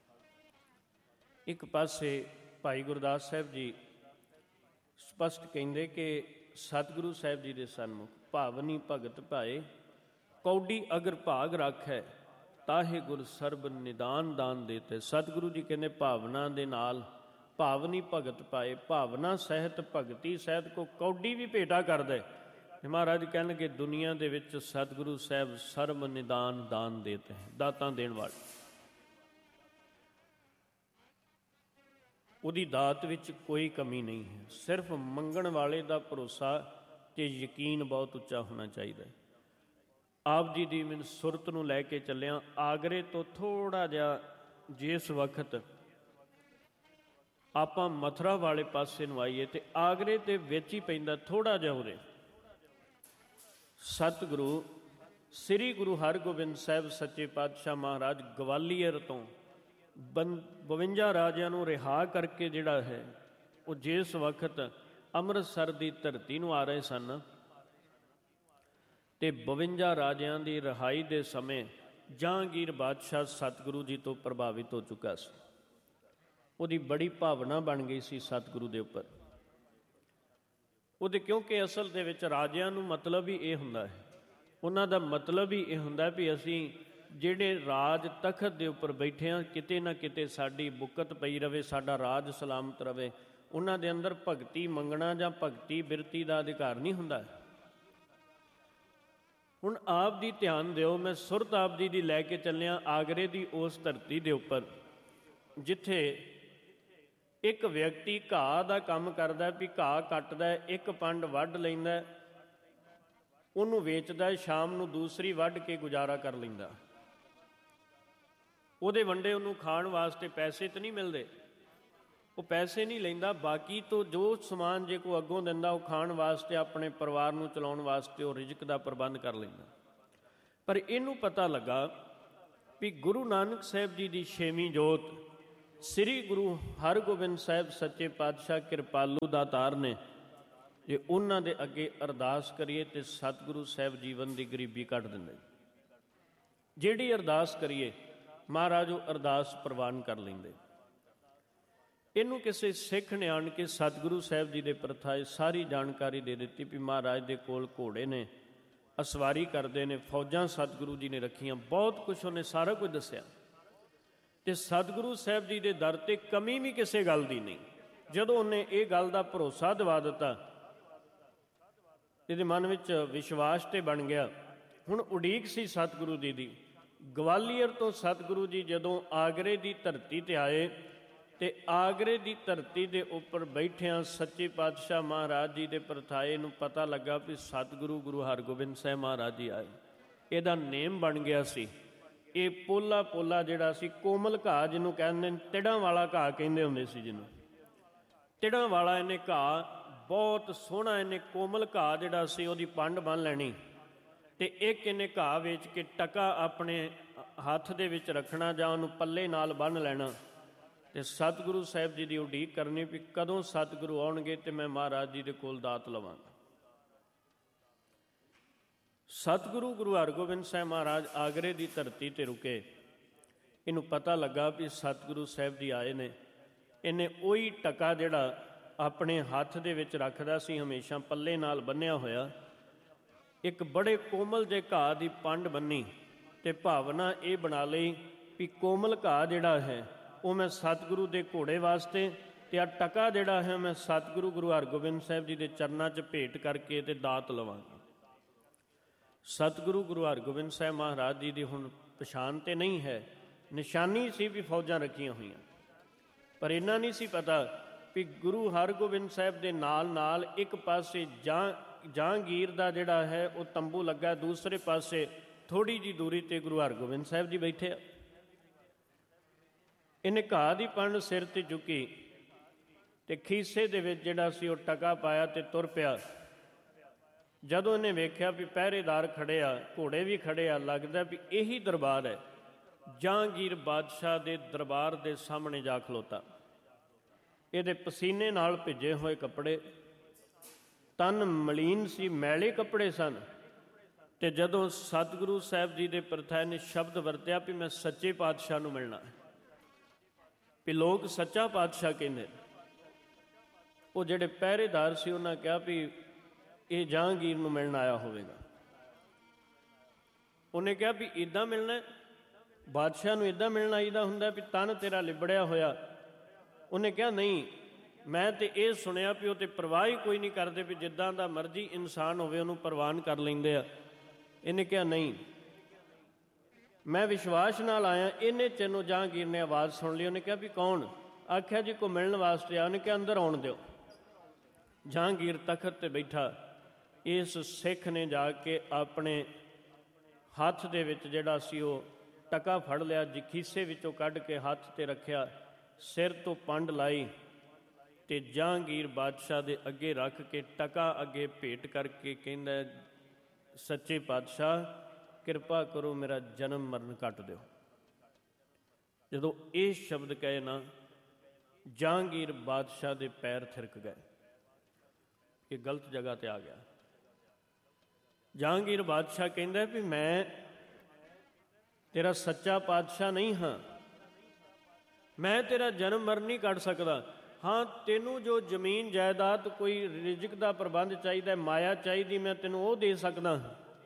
ਇੱਕ ਪਾਸੇ ਭਾਈ ਗੁਰਦਾਸ ਸਾਹਿਬ ਜੀ ਸਪਸ਼ਟ ਕਹਿੰਦੇ ਕਿ ਸਤਿਗੁਰੂ ਸਾਹਿਬ ਜੀ ਦੇ ਸਨਮੁਖ ਭਾਵਨੀ ਭਗਤ ਭਾਏ, ਕੌਡੀ ਅਗਰ ਭਾਗ ਰੱਖੈ, ਤਾਹੇ ਗੁਰ ਸਰਬ ਨਿਦਾਨ ਦਾਨ ਦੇਤੇ। ਸਤਿਗੁਰੂ ਜੀ ਕਹਿੰਦੇ ਭਾਵਨਾ ਦੇ ਨਾਲ ਭਾਵਨੀ ਭਗਤ ਪਾਏ, ਭਾਵਨਾ ਸਹਿਤ ਭਗਤੀ ਸਹਿਤ ਕੋ ਕੌਡੀ ਵੀ ਭੇਟਾ ਕਰਦਾ। ਮਹਾਰਾਜ ਕਹਿਣਗੇ ਦੁਨੀਆ ਦੇ ਵਿੱਚ ਸਤਿਗੁਰੂ ਸਾਹਿਬ ਸਰਬ ਨਿਦਾਨ ਦਾਨ ਦੇਤੇ ਹੈ, ਦਾਤਾਂ ਦੇਣ ਵਾਲੇ। ਉਹਦੀ ਦਾਤ ਵਿੱਚ ਕੋਈ ਕਮੀ ਨਹੀਂ ਹੈ। ਸਿਰਫ ਮੰਗਣ ਵਾਲੇ ਦਾ ਭਰੋਸਾ ਅਤੇ ਯਕੀਨ ਬਹੁਤ ਉੱਚਾ ਹੋਣਾ ਚਾਹੀਦਾ ਹੈ। ਆਪ ਜੀ ਦੀ ਮੈਨੂੰ ਸੁਰਤ ਨੂੰ ਲੈ ਕੇ ਚੱਲਿਆ, ਆਗਰੇ ਤੋਂ ਥੋੜ੍ਹਾ ਜਿਹਾ ਜਿਸ ਵਕਤ ਆਪਾਂ ਮਥੁਰਾ ਵਾਲੇ ਪਾਸੇ ਨੂੰ ਆਈਏ, ਅਤੇ ਆਗਰੇ ਦੇ ਵਿੱਚ ਹੀ ਪੈਂਦਾ ਥੋੜ੍ਹਾ ਜਿਹਾ ਉਰੇ ਸਤਿਗੁਰੂ ਸ੍ਰੀ ਗੁਰੂ ਹਰਗੋਬਿੰਦ ਸਾਹਿਬ ਸੱਚੇ ਪਾਤਸ਼ਾਹ ਮਹਾਰਾਜ ਗਵਾਲੀਅਰ ਤੋਂ 52 ਰਾਜਿਆਂ ਨੂੰ ਰਿਹਾ ਕਰਕੇ ਜਿਹੜਾ ਹੈ ਉਹ ਜਿਸ ਵਕਤ ਅੰਮ੍ਰਿਤਸਰ ਦੀ ਧਰਤੀ ਨੂੰ ਆ ਰਹੇ ਸਨ, ਅਤੇ 52 ਰਾਜਿਆਂ ਦੀ ਰਿਹਾਈ ਦੇ ਸਮੇਂ ਜਹਾਂਗੀਰ ਬਾਦਸ਼ਾਹ ਸਤਿਗੁਰੂ ਜੀ ਤੋਂ ਪ੍ਰਭਾਵਿਤ ਹੋ ਚੁੱਕਾ ਸੀ। ਉਹਦੀ ਬੜੀ ਭਾਵਨਾ ਬਣ ਗਈ ਸੀ ਸਤਿਗੁਰੂ ਦੇ ਉੱਪਰ ਉਹਦੇ, ਕਿਉਂਕਿ ਅਸਲ ਦੇ ਵਿੱਚ ਰਾਜਿਆਂ ਨੂੰ ਮਤਲਬ ਹੀ ਇਹ ਹੁੰਦਾ ਹੈ, ਉਹਨਾਂ ਦਾ ਮਤਲਬ ਹੀ ਇਹ ਹੁੰਦਾ ਵੀ ਅਸੀਂ ਜਿਹੜੇ ਰਾਜ ਤਖਤ ਦੇ ਉੱਪਰ ਬੈਠੇ ਹਾਂ ਕਿਤੇ ਨਾ ਕਿਤੇ ਸਾਡੀ ਬੁੱਕਤ ਪਈ ਰਵੇ, ਸਾਡਾ ਰਾਜ ਸਲਾਮਤ ਰਵੇ। ਉਹਨਾਂ ਦੇ ਅੰਦਰ ਭਗਤੀ ਮੰਗਣਾ ਜਾਂ ਭਗਤੀ ਬਿਰਤੀ ਦਾ ਅਧਿਕਾਰ ਨਹੀਂ ਹੁੰਦਾ। ਹੁਣ ਆਪ ਦੀ ਧਿਆਨ ਦਿਓ, ਮੈਂ ਸੁਰਤ ਆਪ ਜੀ ਦੀ ਲੈ ਕੇ ਚੱਲਿਆ ਆਗਰੇ ਦੀ ਉਸ ਧਰਤੀ ਦੇ ਉੱਪਰ ਜਿੱਥੇ ਇੱਕ ਵਿਅਕਤੀ ਘਾਹ ਦਾ ਕੰਮ ਕਰਦਾ, ਵੀ ਘਾਹ ਕੱਟਦਾ, ਇੱਕ ਪੰਡ ਵੱਢ ਲੈਂਦਾ, ਉਹਨੂੰ ਵੇਚਦਾ, ਸ਼ਾਮ ਨੂੰ ਦੂਸਰੀ ਵੱਢ ਕੇ ਗੁਜ਼ਾਰਾ ਕਰ ਲੈਂਦਾ। ਉਹਦੇ ਵੰਡੇ ਉਹਨੂੰ ਖਾਣ ਵਾਸਤੇ ਪੈਸੇ ਤਾਂ ਨਹੀਂ ਮਿਲਦੇ, ਉਹ ਪੈਸੇ ਨਹੀਂ ਲੈਂਦਾ, ਬਾਕੀ ਤੋਂ ਜੋ ਸਮਾਨ ਜੇ ਕੋਈ ਅੱਗੋਂ ਦਿੰਦਾ ਉਹ ਖਾਣ ਵਾਸਤੇ, ਆਪਣੇ ਪਰਿਵਾਰ ਨੂੰ ਚਲਾਉਣ ਵਾਸਤੇ ਉਹ ਰਿਜ਼ਕ ਦਾ ਪ੍ਰਬੰਧ ਕਰ ਲੈਂਦਾ। ਪਰ ਇਹਨੂੰ ਪਤਾ ਲੱਗਾ ਵੀ ਗੁਰੂ ਨਾਨਕ ਸਾਹਿਬ ਜੀ ਦੀ 6ਵੀਂ ਜੋਤ ਸ੍ਰੀ ਗੁਰੂ ਹਰਗੋਬਿੰਦ ਸਾਹਿਬ ਸੱਚੇ ਪਾਤਸ਼ਾਹ ਕਿਰਪਾਲੂ ਦਾਤਾਰ ਨੇ, ਜੇ ਉਹਨਾਂ ਦੇ ਅੱਗੇ ਅਰਦਾਸ ਕਰੀਏ ਤੇ ਸਤਿਗੁਰੂ ਸਾਹਿਬ ਜੀਵਨ ਦੀ ਗਰੀਬੀ ਕੱਢ ਦਿੰਦੇ। ਜਿਹੜੀ ਅਰਦਾਸ ਕਰੀਏ ਮਹਾਰਾਜ ਉਹ ਅਰਦਾਸ ਪ੍ਰਵਾਨ ਕਰ ਲੈਂਦੇ। ਇਹਨੂੰ ਕਿਸੇ ਸਿੱਖ ਨੇ ਆਣ ਕੇ ਸਤਿਗੁਰੂ ਸਾਹਿਬ ਜੀ ਦੇ ਪ੍ਰਥਾਏ ਸਾਰੀ ਜਾਣਕਾਰੀ ਦੇ ਦਿੱਤੀ ਵੀ ਮਹਾਰਾਜ ਦੇ ਕੋਲ ਘੋੜੇ ਨੇ, ਅਸਵਾਰੀ ਕਰਦੇ ਨੇ, ਫੌਜਾਂ ਸਤਿਗੁਰੂ ਜੀ ਨੇ ਰੱਖੀਆਂ, ਬਹੁਤ ਕੁਛ ਉਹਨੇ ਸਾਰਾ ਕੁਝ ਦੱਸਿਆ। ਤੇ ਸਤਿਗੁਰੂ ਸਾਹਿਬ ਜੀ ਦੇ ਦਰ ਤੇ ਕਮੀ ਵੀ ਕਿਸੇ ਗੱਲ ਦੀ ਨਹੀਂ। ਜਦੋਂ ਉਹਨੇ ਇਹ ਗੱਲ ਦਾ ਭਰੋਸਾ ਦਿਵਾ ਦਿੱਤਾ, ਇਹਦੇ ਮਨ ਵਿੱਚ ਵਿਸ਼ਵਾਸ ਤੇ ਬਣ ਗਿਆ। ਹੁਣ ਉਡੀਕ ਸੀ ਸਤਿਗੁਰੂ ਜੀ ਦੀ। ਗਵਾਲੀਅਰ ਤੋਂ ਸਤਿਗੁਰੂ ਜੀ ਜਦੋਂ ਆਗਰੇ ਦੀ ਧਰਤੀ ਤੇ ਆਏ ਤੇ ਆਗਰੇ ਦੀ ਧਰਤੀ ਦੇ ਉੱਪਰ ਬੈਠਿਆਂ ਸੱਚੇ ਪਾਤਸ਼ਾਹ ਮਹਾਰਾਜ ਜੀ ਦੇ ਪਰਥਾਏ ਨੂੰ ਪਤਾ ਲੱਗਾ ਵੀ ਸਤਿਗੁਰੂ ਗੁਰੂ ਹਰਗੋਬਿੰਦ ਸਾਹਿਬ ਮਹਾਰਾਜ ਜੀ ਆਏ। ਇਹਦਾ ਨੇਮ ਬਣ ਗਿਆ ਸੀ। ਇਹ ਪੋਲਾ ਜਿਹੜਾ ਸੀ, ਕੋਮਲ ਘਾਹ ਜਿਹਨੂੰ ਕਹਿੰਦੇ ਨੇ, ਤਿੜਾਂ ਵਾਲਾ ਘਾਹ ਕਹਿੰਦੇ ਹੁੰਦੇ ਸੀ ਜਿਹਨੂੰ, ਤਿੜਾਂ ਵਾਲਾ ਇਹਨੇ ਘਾਹ ਬਹੁਤ ਸੋਹਣਾ, ਇਹਨੇ ਕੋਮਲ ਘਾਹ ਜਿਹੜਾ ਸੀ ਉਹਦੀ ਪੰਡ ਬੰਨ੍ਹ ਲੈਣੀ ਤੇ ਇੱਕ ਇਹਨੇ ਘਾਹ ਵੇਚ ਕੇ ਟਕਾ ਆਪਣੇ ਹੱਥ ਦੇ ਵਿੱਚ ਰੱਖਣਾ ਜਾਂ ਉਹਨੂੰ ਪੱਲੇ ਨਾਲ ਬੰਨ੍ਹ ਲੈਣਾ ਤੇ ਸਤਿਗੁਰੂ ਸਾਹਿਬ ਜੀ ਦੀ ਉਡੀਕ ਕਰਨੀ ਵੀ ਕਦੋਂ ਸਤਿਗੁਰੂ ਆਉਣਗੇ ਤੇ ਮੈਂ ਮਹਾਰਾਜ ਜੀ ਦੇ ਕੋਲ ਦਾਤ ਲਵਾਂਗਾ। ਸਤਿਗੁਰੂ ਗੁਰੂ ਹਰਗੋਬਿੰਦ ਸਾਹਿਬ ਮਹਾਰਾਜ ਆਗਰੇ ਦੀ ਧਰਤੀ ਤੇ ਰੁਕੇ। ਇਹਨੂੰ ਪਤਾ ਲੱਗਾ ਵੀ ਸਤਿਗੁਰੂ ਸਾਹਿਬ ਜੀ ਆਏ ਨੇ। ਇਹਨੇ ਉਹੀ ਟਕਾ ਜਿਹੜਾ ਆਪਣੇ ਹੱਥ ਦੇ ਵਿੱਚ ਰੱਖਦਾ ਸੀ ਹਮੇਸ਼ਾ ਪੱਲੇ ਨਾਲ ਬੰਨਿਆ ਹੋਇਆ, ਇੱਕ ਬੜੇ ਕੋਮਲ ਜਿਹੇ ਘਾਹ ਦੀ ਪੰਡ ਬੰਨੀ ਤੇ ਭਾਵਨਾ ਇਹ ਬਣਾ ਲਈ ਵੀ ਕੋਮਲ ਘਾਹ ਜਿਹੜਾ ਹੈ ਉਹ ਮੈਂ ਸਤਿਗੁਰੂ ਦੇ ਘੋੜੇ ਵਾਸਤੇ ਤੇ ਆ ਟਕਾ ਜਿਹੜਾ ਹੈ ਮੈਂ ਸਤਿਗੁਰੂ ਗੁਰੂ ਹਰਗੋਬਿੰਦ ਸਾਹਿਬ ਜੀ ਦੇ ਚਰਨਾਂ 'ਚ ਭੇਟ ਕਰਕੇ ਤੇ ਦਾਤ ਲਵਾਂਗਾ। ਸਤਿਗੁਰੂ ਗੁਰੂ ਹਰਗੋਬਿੰਦ ਸਾਹਿਬ ਮਹਾਰਾਜ ਜੀ ਦੀ ਹੁਣ ਪਛਾਣ ਤੇ ਨਹੀਂ ਹੈ। ਨਿਸ਼ਾਨੀ ਸੀ ਵੀ ਫੌਜਾਂ ਰੱਖੀਆਂ ਹੋਈਆਂ, ਪਰ ਇੰਨਾ ਨਹੀਂ ਸੀ ਪਤਾ ਵੀ ਗੁਰੂ ਹਰਗੋਬਿੰਦ ਸਾਹਿਬ ਦੇ ਨਾਲ ਨਾਲ ਇੱਕ ਪਾਸੇ ਜਹਾਂਗੀਰ ਦਾ ਜਿਹੜਾ ਹੈ ਉਹ ਤੰਬੂ ਲੱਗਾ, ਦੂਸਰੇ ਪਾਸੇ ਥੋੜ੍ਹੀ ਜਿਹੀ ਦੂਰੀ ਤੇ ਗੁਰੂ ਹਰਗੋਬਿੰਦ ਸਾਹਿਬ ਜੀ ਬੈਠੇ ਆ। ਇਹਨੇ ਘਾਹ ਦੀ ਪੰਡ ਸਿਰ ਤੇ ਚੁੱਕੀ ਤੇ ਖੀਸੇ ਦੇ ਵਿੱਚ ਜਿਹੜਾ ਸੀ ਉਹ ਟਕਾ ਪਾਇਆ ਤੇ ਤੁਰ ਪਿਆ। ਜਦੋਂ ਇਹਨੇ ਵੇਖਿਆ ਵੀ ਪਹਿਰੇਦਾਰ ਖੜੇ ਆ, ਘੋੜੇ ਵੀ ਖੜੇ ਆ, ਲੱਗਦਾ ਵੀ ਇਹੀ ਦਰਬਾਰ ਹੈ। ਜਹਾਂਗੀਰ ਬਾਦਸ਼ਾਹ ਦੇ ਦਰਬਾਰ ਦੇ ਸਾਹਮਣੇ ਜਾ ਖਲੋਤਾ। ਇਹਦੇ ਪਸੀਨੇ ਨਾਲ ਭਿੱਜੇ ਹੋਏ ਕੱਪੜੇ, ਤਨ ਮਲੀਨ ਸੀ, ਮੈਲੇ ਕੱਪੜੇ ਸਨ। ਤੇ ਜਦੋਂ ਸਤਿਗੁਰੂ ਸਾਹਿਬ ਜੀ ਦੇ ਪ੍ਰਥਾਏ ਨੇ ਸ਼ਬਦ ਵਰਤਿਆ ਵੀ ਮੈਂ ਸੱਚੇ ਪਾਤਸ਼ਾਹ ਨੂੰ ਮਿਲਣਾ, ਵੀ ਲੋਕ ਸੱਚਾ ਪਾਤਸ਼ਾਹ ਕਹਿੰਦੇ, ਉਹ ਜਿਹੜੇ ਪਹਿਰੇਦਾਰ ਸੀ ਉਹਨਾਂ ਕਿਹਾ ਵੀ ਇਹ ਜਹਾਂਗੀਰ ਨੂੰ ਮਿਲਣ ਆਇਆ ਹੋਵੇਗਾ। ਉਹਨੇ ਕਿਹਾ ਵੀ ਇੱਦਾਂ ਮਿਲਣਾ, ਬਾਦਸ਼ਾਹ ਨੂੰ ਇੱਦਾਂ ਮਿਲਣ ਆਈਦਾ ਹੁੰਦਾ ਵੀ ਤਨ ਤੇਰਾ ਲਿਬੜਿਆ ਹੋਇਆ। ਉਹਨੇ ਕਿਹਾ ਨਹੀਂ, ਮੈਂ ਤੇ ਇਹ ਸੁਣਿਆ ਵੀ ਉਹ ਤੇ ਪਰਵਾਹ ਹੀ ਕੋਈ ਨਹੀਂ ਕਰਦੇ, ਵੀ ਜਿੱਦਾਂ ਦਾ ਮਰਜ਼ੀ ਇਨਸਾਨ ਹੋਵੇ ਉਹਨੂੰ ਪ੍ਰਵਾਨ ਕਰ ਲੈਂਦੇ ਆ। ਇਹਨੇ ਕਿਹਾ ਨਹੀਂ, ਮੈਂ ਵਿਸ਼ਵਾਸ ਨਾਲ ਆਇਆ। ਇਹਨੇ ਚੈਨੂੰ ਜਹਾਂਗੀਰ ਨੇ ਆਵਾਜ਼ ਸੁਣ ਲਈ। ਉਹਨੇ ਕਿਹਾ ਵੀ ਕੌਣ? ਆਖਿਆ ਜੀ ਕੋਈ ਮਿਲਣ ਵਾਸਤੇ ਆ। ਉਹਨੇ ਕਿਹਾ ਅੰਦਰ ਆਉਣ ਦਿਓ। ਜਹਾਂਗੀਰ ਤਖਤ ਤੇ ਬੈਠਾ। ਇਸ ਸਿੱਖ ਨੇ ਜਾ ਕੇ ਆਪਣੇ ਹੱਥ ਦੇ ਵਿੱਚ ਜਿਹੜਾ ਸੀ ਉਹ ਟਕਾ ਫੜ ਲਿਆ, ਖੀਸੇ ਵਿੱਚੋਂ ਕੱਢ ਕੇ ਹੱਥ ਤੇ ਰੱਖਿਆ, ਸਿਰ ਤੋਂ ਪੰਡ ਲਾਈ ਤੇ ਜਹਾਂਗੀਰ ਬਾਦਸ਼ਾਹ ਦੇ ਅੱਗੇ ਰੱਖ ਕੇ ਟਕਾ ਅੱਗੇ ਭੇਟ ਕਰਕੇ ਕਹਿੰਦਾ ਸੱਚੇ ਪਾਤਸ਼ਾਹ ਕਿਰਪਾ ਕਰੋ ਮੇਰਾ ਜਨਮ ਮਰਨ ਕੱਟ ਦਿਓ। ਜਦੋਂ ਇਹ ਸ਼ਬਦ ਕਹੇ ਨਾ, ਜਹਾਂਗੀਰ ਬਾਦਸ਼ਾਹ ਦੇ ਪੈਰ ਥਿਰਕ ਗਏ ਕਿ ਗਲਤ ਜਗ੍ਹਾ ਤੇ ਆ ਗਿਆ। ਜਹਾਂਗੀਰ ਬਾਦਸ਼ਾਹ ਕਹਿੰਦਾ ਵੀ ਮੈਂ ਤੇਰਾ ਸੱਚਾ ਪਾਤਸ਼ਾਹ ਨਹੀਂ ਹਾਂ, ਮੈਂ ਤੇਰਾ ਜਨਮ ਮਰਨ ਨਹੀਂ ਕੱਢ ਸਕਦਾ। ਹਾਂ, ਤੈਨੂੰ ਜੋ ਜ਼ਮੀਨ ਜਾਇਦਾਦ ਕੋਈ ਰਿਜ਼ਕ ਦਾ ਪ੍ਰਬੰਧ ਚਾਹੀਦਾ, ਮਾਇਆ ਚਾਹੀਦੀ, ਮੈਂ ਤੈਨੂੰ ਉਹ ਦੇ ਸਕਦਾ।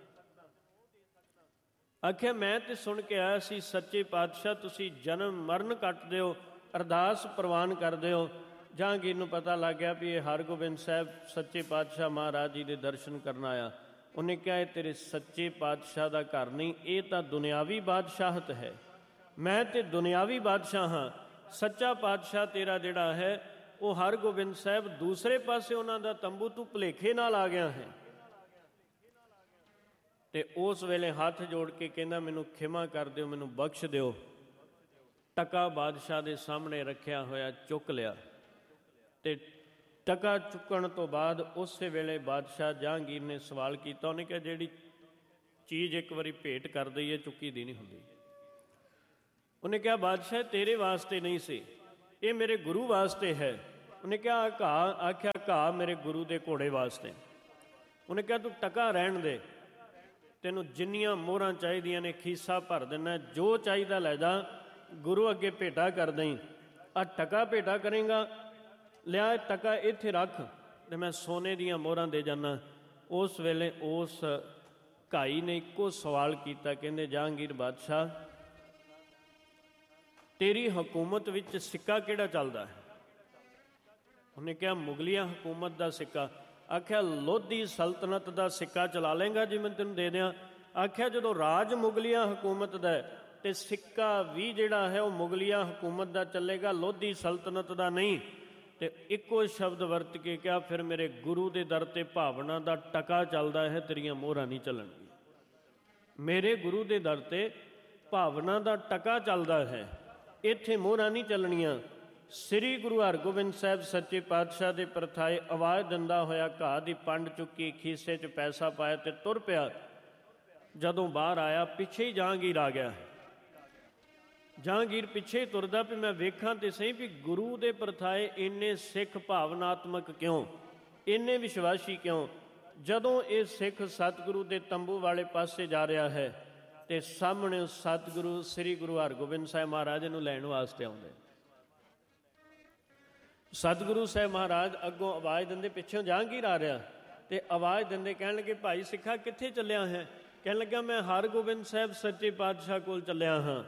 ਆਖਿਆ ਮੈਂ ਤੇ ਸੁਣ ਕੇ ਆਇਆ ਸੀ ਸੱਚੇ ਪਾਤਸ਼ਾਹ ਤੁਸੀਂ ਜਨਮ ਮਰਨ ਕੱਟ ਦਿਓ, ਅਰਦਾਸ ਪ੍ਰਵਾਨ ਕਰ ਦਿਓ। ਜਹਾਂਗੀਰ ਨੂੰ ਪਤਾ ਲੱਗ ਗਿਆ ਵੀ ਇਹ ਹਰਗੋਬਿੰਦ ਸਾਹਿਬ ਸੱਚੇ ਪਾਤਸ਼ਾਹ ਮਹਾਰਾਜ ਜੀ ਦੇ ਦਰਸ਼ਨ ਕਰਨ ਆਇਆ। ਉਹਨੇ ਕਿਹਾ ਇਹ ਤੇਰੇ ਸੱਚੇ ਪਾਤਸ਼ਾਹ ਦਾ ਘਰ ਨਹੀਂ, ਇਹ ਤਾਂ ਦੁਨਿਆਵੀ ਬਾਦਸ਼ਾਹਤ ਹੈ। ਮੈਂ ਤੇ ਦੁਨਿਆਵੀ ਬਾਦਸ਼ਾਹ ਹਾਂ, ਸੱਚਾ ਪਾਤਸ਼ਾਹ ਤੇਰਾ ਜਿਹੜਾ ਹੈ ਉਹ ਹਰਗੋਬਿੰਦ ਸਾਹਿਬ ਦੂਸਰੇ ਪਾਸੇ ਉਹਨਾਂ ਦਾ ਤੰਬੂ, ਤੂੰ ਭੁਲੇਖੇ ਨਾਲ ਆ ਗਿਆ ਹੈ। ਤੇ ਉਸ ਵੇਲੇ ਹੱਥ ਜੋੜ ਕੇ ਕਹਿੰਦਾ ਮੈਨੂੰ ਖਿਮਾ ਕਰ ਦਿਓ, ਮੈਨੂੰ ਬਖਸ਼ ਦਿਓ। ਟਕਾ ਬਾਦਸ਼ਾਹ ਦੇ ਸਾਹਮਣੇ ਰੱਖਿਆ ਹੋਇਆ ਚੁੱਕ ਲਿਆ ਤੇ ਟਕਾ ਚੁੱਕਣ ਤੋਂ ਬਾਅਦ ਉਸੇ ਵੇਲੇ ਬਾਦਸ਼ਾਹ ਜਹਾਂਗੀਰ ਨੇ ਸਵਾਲ ਕੀਤਾ। ਉਹਨੇ ਕਿਹਾ ਜਿਹੜੀ ਚੀਜ਼ ਇੱਕ ਵਾਰੀ ਭੇਟ ਕਰ ਦਈਏ ਚੁੱਕੀ ਦੀ ਨਹੀਂ ਹੁੰਦੀ। ਉਹਨੇ ਕਿਹਾ ਬਾਦਸ਼ਾਹ ਤੇਰੇ ਵਾਸਤੇ ਨਹੀਂ ਸੀ, ਇਹ ਮੇਰੇ ਗੁਰੂ ਵਾਸਤੇ ਹੈ। ਉਹਨੇ ਕਿਹਾ ਘਾਹ, ਆਖਿਆ ਘਾਹ ਮੇਰੇ ਗੁਰੂ ਦੇ ਘੋੜੇ ਵਾਸਤੇ। ਉਹਨੇ ਕਿਹਾ ਤੂੰ ਟਕਾ ਰਹਿਣ ਦੇ, ਤੈਨੂੰ ਜਿੰਨੀਆਂ ਮੋਹਰਾਂ ਚਾਹੀਦੀਆਂ ਨੇ ਖੀਸਾ ਭਰ ਦਿੰਦਾ, ਜੋ ਚਾਹੀਦਾ ਲੈ ਜਾ, ਗੁਰੂ ਅੱਗੇ ਭੇਟਾ ਕਰ ਦਈ। ਆਹ ਟਕਾ ਭੇਟਾ ਕਰੇਗਾ, ਲਿਆ ਟਕਾ ਇੱਥੇ ਰੱਖ ਤੇ ਮੈਂ ਸੋਨੇ ਦੀਆਂ ਮੋਹਰਾਂ ਦੇ ਜਾਨਾ। ਉਸ ਵੇਲੇ ਉਸ ਘਾਈ ਨੇ ਇੱਕੋ ਸਵਾਲ ਕੀਤਾ, ਕਹਿੰਦੇ ਜਹਾਂਗੀਰ ਬਾਦਸ਼ਾਹ ਤੇਰੀ ਹਕੂਮਤ ਵਿੱਚ ਸਿੱਕਾ ਕਿਹੜਾ ਚੱਲਦਾ ਹੈ? ਉਹਨੇ ਕਿਹਾ ਮੁਗਲੀਆ ਹਕੂਮਤ ਦਾ ਸਿੱਕਾ। ਆਖਿਆ ਲੋਧੀ ਸਲਤਨਤ ਦਾ ਸਿੱਕਾ ਚਲਾ ਲੇਂਗਾ ਜੇ ਮੈਂ ਤੈਨੂੰ ਦੇ ਦਿਆਂ? ਆਖਿਆ ਜਦੋਂ ਰਾਜ ਮੁਗਲੀਆ ਹਕੂਮਤ ਦਾ ਤੇ ਸਿੱਕਾ ਵੀ ਜਿਹੜਾ ਹੈ ਉਹ ਮੁਗਲੀਆ ਹਕੂਮਤ ਦਾ ਚੱਲੇਗਾ, ਲੋਧੀ ਸਲਤਨਤ ਦਾ ਨਹੀਂ। ਤੇ ਇੱਕੋ ਸ਼ਬਦ ਵਰਤ ਕੇ ਕਿਹਾ ਫਿਰ ਮੇਰੇ ਗੁਰੂ ਦੇ ਦਰ ਤੇ ਭਾਵਨਾ ਦਾ ਟਕਾ ਚੱਲਦਾ ਹੈ, ਤੇਰੀਆਂ ਮੋਹਰਾਂ ਨਹੀਂ ਚੱਲਣਗੀਆਂ। ਮੇਰੇ ਗੁਰੂ ਦੇ ਦਰ ਤੇ ਭਾਵਨਾ ਦਾ ਟਕਾ ਚੱਲਦਾ ਹੈ, ਇੱਥੇ ਮੋਹਰਾਂ ਨਹੀਂ ਚੱਲਣੀਆਂ। ਸ੍ਰੀ ਗੁਰੂ ਹਰਗੋਬਿੰਦ ਸਾਹਿਬ ਸੱਚੇ ਪਾਤਸ਼ਾਹ ਦੇ ਪ੍ਰਥਾਏ ਆਵਾਜ਼ ਦਿੰਦਾ ਹੋਇਆ ਘਾਹ ਦੀ ਪੰਡ ਚੁੱਕੀ, ਖੀਸੇ 'ਚ ਪੈਸਾ ਪਾਇਆ ਤੇ ਤੁਰ ਪਿਆ। ਜਦੋਂ ਬਾਹਰ ਆਇਆ ਪਿੱਛੇ ਹੀ ਜਹਾਂਗੀਰ ਆ ਗਿਆ। ਜਹਾਂਗੀਰ ਪਿੱਛੇ ਹੀ ਤੁਰਦਾ ਵੀ ਮੈਂ ਵੇਖਾਂ ਤੇ ਸਹੀ ਵੀ ਗੁਰੂ ਦੇ ਪ੍ਰਥਾਏ ਇੰਨੇ ਸਿੱਖ ਭਾਵਨਾਤਮਕ ਕਿਉਂ, ਇੰਨੇ ਵਿਸ਼ਵਾਸੀ ਕਿਉਂ। ਜਦੋਂ ਇਹ ਸਿੱਖ ਸਤਿਗੁਰੂ ਦੇ ਤੰਬੂ ਵਾਲੇ ਪਾਸੇ ਜਾ ਰਿਹਾ ਹੈ ਤੇ ਸਾਹਮਣੇ ਸਤਿਗੁਰੂ ਸ੍ਰੀ ਗੁਰੂ ਹਰਗੋਬਿੰਦ ਸਾਹਿਬ ਮਹਾਰਾਜ ਨੂੰ ਲੈਣ ਵਾਸਤੇ ਆਉਂਦੇ। ਸਤਿਗੁਰੂ ਸਾਹਿਬ ਮਹਾਰਾਜ ਅੱਗੋਂ ਆਵਾਜ਼ ਦਿੰਦੇ, ਪਿੱਛੋਂ ਜਹਾਂਗੀਰ ਆ ਰਿਹਾ ਤੇ ਆਵਾਜ਼ ਦਿੰਦੇ ਕਹਿਣ ਲੱਗੇ ਭਾਈ ਸਿੱਖਾ ਕਿੱਥੇ ਚੱਲਿਆ ਹੈ? ਕਹਿਣ ਲੱਗਾ ਮੈਂ ਹਰਗੋਬਿੰਦ ਸਾਹਿਬ ਸੱਚੇ ਪਾਤਸ਼ਾਹ ਕੋਲ ਚੱਲਿਆ ਹਾਂ।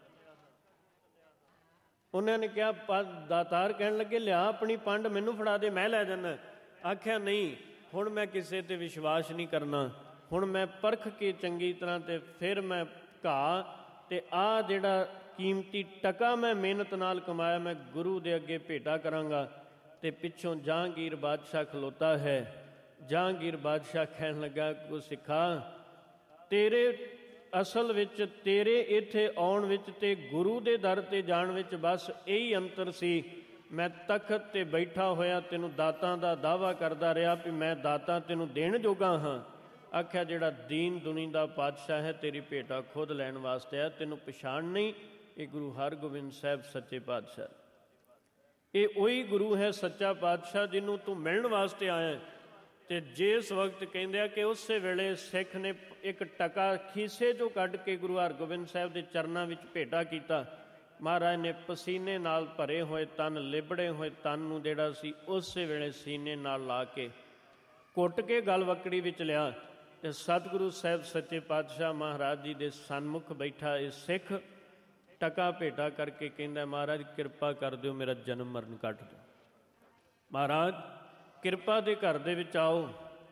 ਉਹਨਾਂ ਨੇ ਕਿਹਾ ਦਾਤਾਰ, ਕਹਿਣ ਲੱਗੇ ਲਿਆ ਆਪਣੀ ਪੰਡ ਮੈਨੂੰ ਫੜਾ ਦੇ, ਮੈਂ ਲੈ ਜਾਣਾ। ਆਖਿਆ ਨਹੀਂ, ਹੁਣ ਮੈਂ ਕਿਸੇ ਤੇ ਵਿਸ਼ਵਾਸ ਨਹੀਂ ਕਰਨਾ, ਹੁਣ ਮੈਂ ਪਰਖ ਕੇ ਚੰਗੀ ਤਰ੍ਹਾਂ ਤੇ ਫਿਰ ਮੈਂ ਘਾਹ ਤੇ ਆਹ ਜਿਹੜਾ ਕੀਮਤੀ ਟਕਾ ਮੈਂ ਮਿਹਨਤ ਨਾਲ ਕਮਾਇਆ ਮੈਂ ਗੁਰੂ ਦੇ ਅੱਗੇ ਭੇਟਾ ਕਰਾਂਗਾ। ਤੇ ਪਿੱਛੋਂ ਜਹਾਂਗੀਰ ਬਾਦਸ਼ਾਹ ਖਲੋਤਾ ਹੈ। ਜਹਾਂਗੀਰ ਬਾਦਸ਼ਾਹ ਕਹਿਣ ਲੱਗਾ ਕੋ ਸਿੱਖਾ ਤੇਰੇ ਅਸਲ ਵਿੱਚ ਤੇਰੇ ਇੱਥੇ ਆਉਣ ਵਿੱਚ ਤੇ ਗੁਰੂ ਦੇ ਦਰ ਤੇ ਜਾਣ ਵਿੱਚ ਬਸ ਇਹੀ ਅੰਤਰ ਸੀ। ਮੈਂ ਤਖਤ ਤੇ ਬੈਠਾ ਹੋਇਆ ਤੈਨੂੰ ਦਾਤਾਂ ਦਾ ਦਾਅਵਾ ਕਰਦਾ ਰਿਹਾ ਵੀ ਮੈਂ ਦਾਤਾਂ ਤੈਨੂੰ ਦੇਣ ਜੋਗਾ ਹਾਂ। ਆਖਿਆ ਜਿਹੜਾ ਦੀਨ ਦੁਨੀ ਦਾ ਪਾਤਸ਼ਾਹ ਹੈ ਤੇਰੀ ਭੇਟਾ ਖੁਦ ਲੈਣ ਵਾਸਤੇ ਆ, ਤੈਨੂੰ ਪਛਾਣ ਨਹੀਂ, ਇਹ ਗੁਰੂ ਹਰਗੋਬਿੰਦ ਸਾਹਿਬ ਸੱਚੇ ਪਾਤਸ਼ਾਹ, ਇਹ ਉਹੀ ਗੁਰੂ ਹੈ ਸੱਚਾ ਪਾਤਸ਼ਾਹ ਜਿਹਨੂੰ ਤੂੰ ਮਿਲਣ ਵਾਸਤੇ ਆਇਆ। ਤੇ ਜਿਸ ਵਕਤ ਕਹਿੰਦੇ ਆ ਕਿ ਉਸੇ ਵੇਲੇ ਸਿੱਖ ਨੇ ਇੱਕ ਟਕਾ ਖੀਸੇ 'ਚੋਂ ਕੱਢ ਕੇ ਗੁਰੂ ਹਰਗੋਬਿੰਦ ਸਾਹਿਬ ਦੇ ਚਰਨਾਂ ਵਿੱਚ ਭੇਟਾ ਕੀਤਾ। ਮਹਾਰਾਜ ਨੇ ਪਸੀਨੇ ਨਾਲ ਭਰੇ ਹੋਏ ਤਨ, ਲਿਬੜੇ ਹੋਏ ਤਨ ਨੂੰ ਜਿਹੜਾ ਸੀ ਉਸੇ ਵੇਲੇ ਸੀਨੇ ਨਾਲ ਲਾ ਕੇ ਘੁੱਟ ਕੇ ਗਲਵੱਕੜੀ ਵਿੱਚ ਲਿਆ ਤੇ ਸਤਿਗੁਰੂ ਸਾਹਿਬ ਸੱਚੇ ਪਾਤਸ਼ਾਹ ਮਹਾਰਾਜ ਜੀ ਦੇ ਸਨਮੁਖ ਬੈਠਾ ਇਹ ਸਿੱਖ ਟਕਾ ਭੇਟਾ ਕਰਕੇ ਕਹਿੰਦਾ ਮਹਾਰਾਜ ਕਿਰਪਾ ਕਰ ਦਿਓ, ਮੇਰਾ ਜਨਮ ਮਰਨ ਕੱਟ ਦਿਓ। ਮਹਾਰਾਜ ਕਿਰਪਾ ਦੇ ਘਰ ਦੇ ਵਿੱਚ ਆਓ,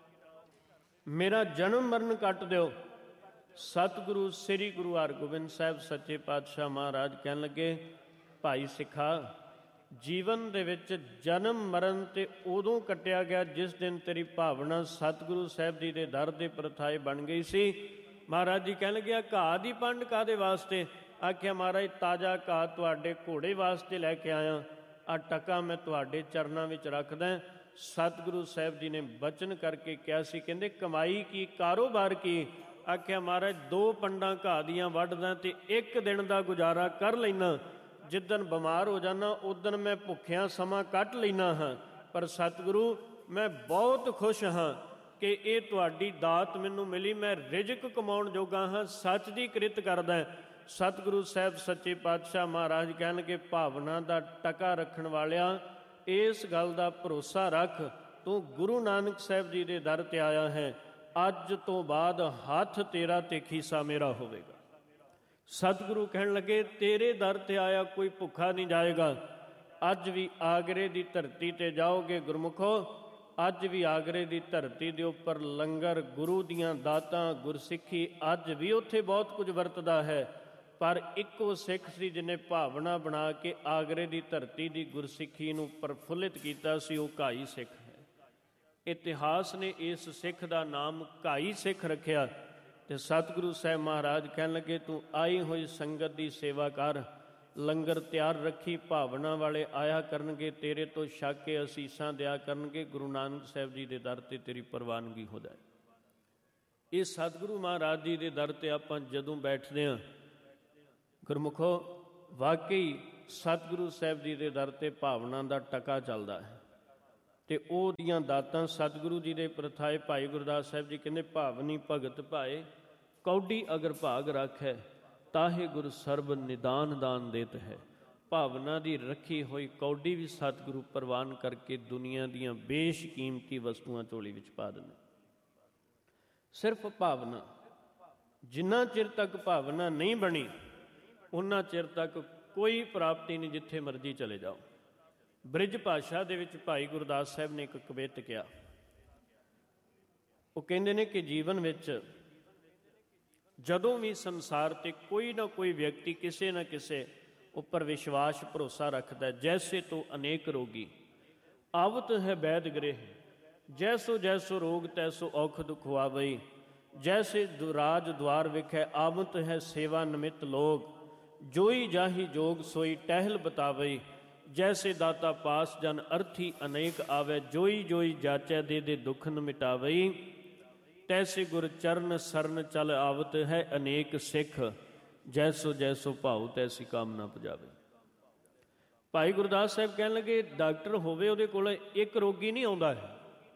ਮੇਰਾ ਜਨਮ ਮਰਨ ਕੱਟ ਦਿਓ। ਸਤਿਗੁਰੂ ਸ੍ਰੀ ਗੁਰੂ ਹਰਗੋਬਿੰਦ ਸਾਹਿਬ ਸੱਚੇ ਪਾਤਸ਼ਾਹ ਮਹਾਰਾਜ ਕਹਿਣ ਲੱਗੇ ਭਾਈ ਸਿੱਖਾ, ਜੀਵਨ ਦੇ ਵਿੱਚ ਜਨਮ ਮਰਨ ਤੇ ਉਦੋਂ ਕੱਟਿਆ ਗਿਆ ਜਿਸ ਦਿਨ ਤੇਰੀ ਭਾਵਨਾ ਸਤਿਗੁਰੂ ਸਾਹਿਬ ਜੀ ਦੇ ਦਰ ਦੇ ਪ੍ਰਥਾਏ ਬਣ ਗਈ ਸੀ। ਮਹਾਰਾਜ ਜੀ ਕਹਿਣ ਲੱਗੇ ਘਾਹ ਦੀ ਪੰਡ ਕਾਹਦੇ ਵਾਸਤੇ? ਆਖਿਆ ਮਹਾਰਾਜ ਤਾਜ਼ਾ ਘਾਹ ਤੁਹਾਡੇ ਘੋੜੇ ਵਾਸਤੇ ਲੈ ਕੇ ਆਇਆ, ਆਹ ਟਕਾ ਮੈਂ ਤੁਹਾਡੇ ਚਰਨਾਂ ਵਿੱਚ ਰੱਖਦਾ। ਸਤਿਗੁਰੂ ਸਾਹਿਬ ਜੀ ਨੇ ਬਚਨ ਕਰਕੇ ਕਿਹਾ ਸੀ, ਕਹਿੰਦੇ ਕਮਾਈ ਕੀ, ਕਾਰੋਬਾਰ ਕੀ? ਆਖਿਆ ਮਹਾਰਾਜ 2 ਪੰਡਾਂ ਘਾਹ ਦੀਆਂ ਵੱਢਦਾ ਤੇ 1 ਦਿਨ ਦਾ ਗੁਜ਼ਾਰਾ ਕਰ ਲੈਣਾ। ਜਿੱਦਣ ਬਿਮਾਰ ਹੋ ਜਾਣਾ ਉਦਣ ਮੈਂ ਭੁੱਖਿਆਂ ਸਮਾਂ ਕੱਟ ਲੈਣਾ ਹਾਂ। ਪਰ ਸਤਿਗੁਰੂ ਮੈਂ ਬਹੁਤ ਖੁਸ਼ ਹਾਂ ਕਿ ਇਹ ਤੁਹਾਡੀ ਦਾਤ ਮੈਨੂੰ ਮਿਲੀ, ਮੈਂ ਰਿਜ਼ਕ ਕਮਾਉਣ ਜੋਗਾ ਹਾਂ, ਸੱਚ ਦੀ ਕਿਰਤ ਕਰਦਾ। ਸਤਿਗੁਰੂ ਸਾਹਿਬ ਸੱਚੇ ਪਾਤਸ਼ਾਹ ਮਹਾਰਾਜ ਕਹਿਣਗੇ ਭਾਵਨਾ ਦਾ ਟਕਾ ਰੱਖਣ ਵਾਲਿਆ, ਇਸ ਗੱਲ ਦਾ ਭਰੋਸਾ ਰੱਖ, ਤੂੰ ਗੁਰੂ ਨਾਨਕ ਸਾਹਿਬ ਜੀ ਦੇ ਦਰ ਤੇ ਆਇਆ ਹੈ, ਅੱਜ ਤੋਂ ਬਾਅਦ ਹੱਥ ਤੇਰਾ ਤੇ ਖੀਸਾ ਮੇਰਾ ਹੋਵੇਗਾ। ਸਤਿਗੁਰੂ ਕਹਿਣ ਲੱਗੇ ਤੇਰੇ ਦਰ ਤੇ ਆਇਆ ਕੋਈ ਭੁੱਖਾ ਨਹੀਂ ਜਾਏਗਾ। ਅੱਜ ਵੀ ਆਗਰੇ ਦੀ ਧਰਤੀ ਤੇ ਜਾਓਗੇ ਗੁਰਮੁਖੋ, ਅੱਜ ਵੀ ਆਗਰੇ ਦੀ ਧਰਤੀ ਦੇ ਉੱਪਰ ਲੰਗਰ, ਗੁਰੂ ਦੀਆਂ ਦਾਤਾਂ, ਗੁਰਸਿੱਖੀ ਅੱਜ ਵੀ ਉੱਥੇ ਬਹੁਤ ਕੁਝ ਵਰਤਦਾ ਹੈ। ਪਰ ਇੱਕੋ ਸਿੱਖ ਸੀ ਜਿਹਨੇ ਭਾਵਨਾ ਬਣਾ ਕੇ ਆਗਰੇ ਦੀ ਧਰਤੀ ਦੀ ਗੁਰਸਿੱਖੀ ਨੂੰ ਪ੍ਰਫੁੱਲਿਤ ਕੀਤਾ ਸੀ, ਉਹ ਘਾਈ ਸਿੱਖ ਹੈ। ਇਤਿਹਾਸ ਨੇ ਇਸ ਸਿੱਖ ਦਾ ਨਾਮ ਘਾਈ ਸਿੱਖ ਰੱਖਿਆ। ਤੇ ਸਤਿਗੁਰੂ ਸਾਹਿਬ ਮਹਾਰਾਜ ਕਹਿਣ ਲੱਗੇ ਤੂੰ ਆਈ ਹੋਈ ਸੰਗਤ ਦੀ ਸੇਵਾ ਕਰ, ਲੰਗਰ ਤਿਆਰ ਰੱਖੀ, ਭਾਵਨਾ ਵਾਲੇ ਆਇਆ ਕਰਨਗੇ, ਤੇਰੇ ਤੋਂ ਛਕ ਕੇ ਅਸੀਸਾਂ ਦਿਆ ਕਰਨਗੇ, ਗੁਰੂ ਨਾਨਕ ਸਾਹਿਬ ਜੀ ਦੇ ਦਰ ਤੇ ਤੇਰੀ ਪ੍ਰਵਾਨਗੀ ਹੋ ਜਾਏ। ਇਹ ਸਤਿਗੁਰੂ ਮਹਾਰਾਜ ਜੀ ਦੇ ਦਰ ਤੇ ਆਪਾਂ ਜਦੋਂ ਬੈਠਦੇ ਹਾਂ ਗੁਰਮੁਖੋ, ਵਾਕਈ ਸਤਿਗੁਰੂ ਸਾਹਿਬ ਜੀ ਦੇ ਦਰ 'ਤੇ ਭਾਵਨਾ ਦਾ ਟਕਾ ਚੱਲਦਾ ਹੈ ਅਤੇ ਉਹਦੀਆਂ ਦਾਤਾਂ ਸਤਿਗੁਰੂ ਜੀ ਦੇ ਪ੍ਰਥਾਏ। ਭਾਈ ਗੁਰਦਾਸ ਸਾਹਿਬ ਜੀ ਕਹਿੰਦੇ, ਭਾਵਨੀ ਭਗਤ ਭਾਏ ਕੌਡੀ ਅਗਰ ਭਾਗ ਰੱਖੈ, ਤਾਹੇ ਗੁਰ ਸਰਬ ਨਿਦਾਨ ਦਾਨ ਦੇਤ ਹੈ। ਭਾਵਨਾ ਦੀ ਰੱਖੀ ਹੋਈ ਕੌਡੀ ਵੀ ਸਤਿਗੁਰੂ ਪ੍ਰਵਾਨ ਕਰਕੇ ਦੁਨੀਆ ਦੀਆਂ ਬੇਸ਼ਕੀਮਤੀ ਵਸਤੂਆਂ ਝੋਲੀ ਵਿੱਚ ਪਾ ਦਿੰਦੇ। ਸਿਰਫ ਭਾਵਨਾ, ਜਿੰਨਾ ਚਿਰ ਤੱਕ ਭਾਵਨਾ ਨਹੀਂ ਬਣੀ ਉਹਨਾਂ ਚਿਰ ਤੱਕ ਕੋਈ ਪ੍ਰਾਪਤੀ ਨਹੀਂ, ਜਿੱਥੇ ਮਰਜ਼ੀ ਚਲੇ ਜਾਓ। ਬ੍ਰਿਜ ਭਾਸ਼ਾ ਦੇ ਵਿੱਚ ਭਾਈ ਗੁਰਦਾਸ ਸਾਹਿਬ ਨੇ ਇੱਕ ਕਵਿਤ ਕਿਹਾ। ਉਹ ਕਹਿੰਦੇ ਨੇ ਕਿ ਜੀਵਨ ਵਿੱਚ ਜਦੋਂ ਵੀ ਸੰਸਾਰ 'ਤੇ ਕੋਈ ਨਾ ਕੋਈ ਵਿਅਕਤੀ ਕਿਸੇ ਨਾ ਕਿਸੇ ਉੱਪਰ ਵਿਸ਼ਵਾਸ ਭਰੋਸਾ ਰੱਖਦਾ, ਜੈਸੇ ਤੋਂ ਅਨੇਕ ਰੋਗੀ ਆਵਤ ਹੈ ਵੈਦ ਗ੍ਰਹਿ, ਜੈਸੋ ਜੈਸੋ ਰੋਗ ਤੈਸੋ ਔਖਦ ਖੁਆਵਈ, ਜੈਸੇ ਦੁਰਾਜ ਦੁਆਰ ਵਿਖੇ ਆਵਤ ਹੈ ਸੇਵਾ ਨਿਮਿਤ ਲੋਕ, ਜੋਈ ਜਾਹੀ ਜੋਗ ਸੋਈ ਟਹਿਲ ਬਤਾਵਈ, ਜੈਸੇ ਦਾਤਾ ਪਾਸ ਜਨ ਅਰਥੀ ਅਨੇਕ ਆਵੇ, ਜੋਈ ਜੋਈ ਜਾਚੈ ਦੇ ਦੁਖਨ ਮਿਟਾਵਈ, ਤੈਸੇ ਗੁਰ ਚਰਨ ਸਰਨ ਚਲ ਆਵਤ ਹੈ ਅਨੇਕ ਸਿੱਖ, ਜੈਸੋ ਜੈਸੋ ਭਾਉ ਤੈਸੀ ਕਾਮਨਾ ਪੁਜਾਵੇ। ਭਾਈ ਗੁਰਦਾਸ ਸਾਹਿਬ ਕਹਿਣ ਲੱਗੇ, ਡਾਕਟਰ ਹੋਵੇ ਉਹਦੇ ਕੋਲ ਇੱਕ ਰੋਗੀ ਨਹੀਂ ਆਉਂਦਾ ਹੈ,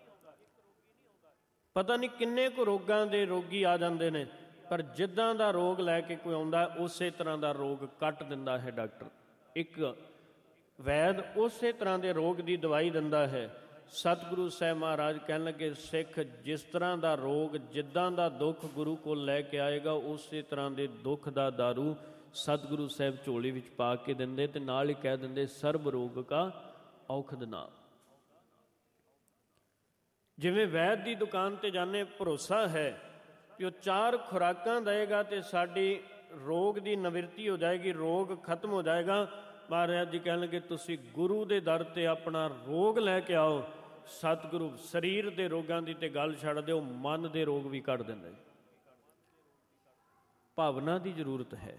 ਪਤਾ ਨਹੀਂ ਕਿੰਨੇ ਕੁ ਰੋਗਾਂ ਦੇ ਰੋਗੀ ਆ ਜਾਂਦੇ ਨੇ, ਪਰ ਜਿੱਦਾਂ ਦਾ ਰੋਗ ਲੈ ਕੇ ਕੋਈ ਆਉਂਦਾ ਉਸੇ ਤਰ੍ਹਾਂ ਦਾ ਰੋਗ ਕੱਟ ਦਿੰਦਾ ਹੈ ਡਾਕਟਰ। ਇੱਕ ਵੈਦ ਉਸੇ ਤਰ੍ਹਾਂ ਦੇ ਰੋਗ ਦੀ ਦਵਾਈ ਦਿੰਦਾ ਹੈ। ਸਤਿਗੁਰੂ ਸਾਹਿਬ ਮਹਾਰਾਜ ਕਹਿਣ ਲੱਗੇ, ਸਿੱਖ ਜਿਸ ਤਰ੍ਹਾਂ ਦਾ ਰੋਗ, ਜਿੱਦਾਂ ਦਾ ਦੁੱਖ ਗੁਰੂ ਕੋਲ ਲੈ ਕੇ ਆਏਗਾ, ਉਸੇ ਤਰ੍ਹਾਂ ਦੇ ਦੁੱਖ ਦਾ ਦਾਰੂ ਸਤਿਗੁਰੂ ਸਾਹਿਬ ਝੋਲੀ ਵਿੱਚ ਪਾ ਕੇ ਦਿੰਦੇ, ਤੇ ਨਾਲ ਹੀ ਕਹਿ ਦਿੰਦੇ, ਸਰਬ ਰੋਗ ਕਾ ਔਖਦ ਨਾਮ। ਜਿਵੇਂ ਵੈਦ ਦੀ ਦੁਕਾਨ 'ਤੇ ਜਾਂਦੇ, ਭਰੋਸਾ ਹੈ ਕਿ ਉਹ 4 ਖੁਰਾਕਾਂ ਦੇਵੇਗਾ ਅਤੇ ਸਾਡੀ ਰੋਗ ਦੀ ਨਿਵਰਤੀ ਹੋ ਜਾਏਗੀ, ਰੋਗ ਖਤਮ ਹੋ ਜਾਏਗਾ। ਮਹਾਰਾਜ ਜੀ ਕਹਿਣ ਲੱਗੇ, ਤੁਸੀਂ ਗੁਰੂ ਦੇ ਦਰ 'ਤੇ ਆਪਣਾ ਰੋਗ ਲੈ ਕੇ ਆਓ। ਸਤਿਗੁਰੂ ਸਰੀਰ ਦੇ ਰੋਗਾਂ ਦੀ ਤੇ ਗੱਲ ਛੱਡ ਦਿਓ, ਮਨ ਦੇ ਰੋਗ ਵੀ ਕੱਢ ਦਿੰਦੇ। ਭਾਵਨਾ ਦੀ ਜ਼ਰੂਰਤ ਹੈ।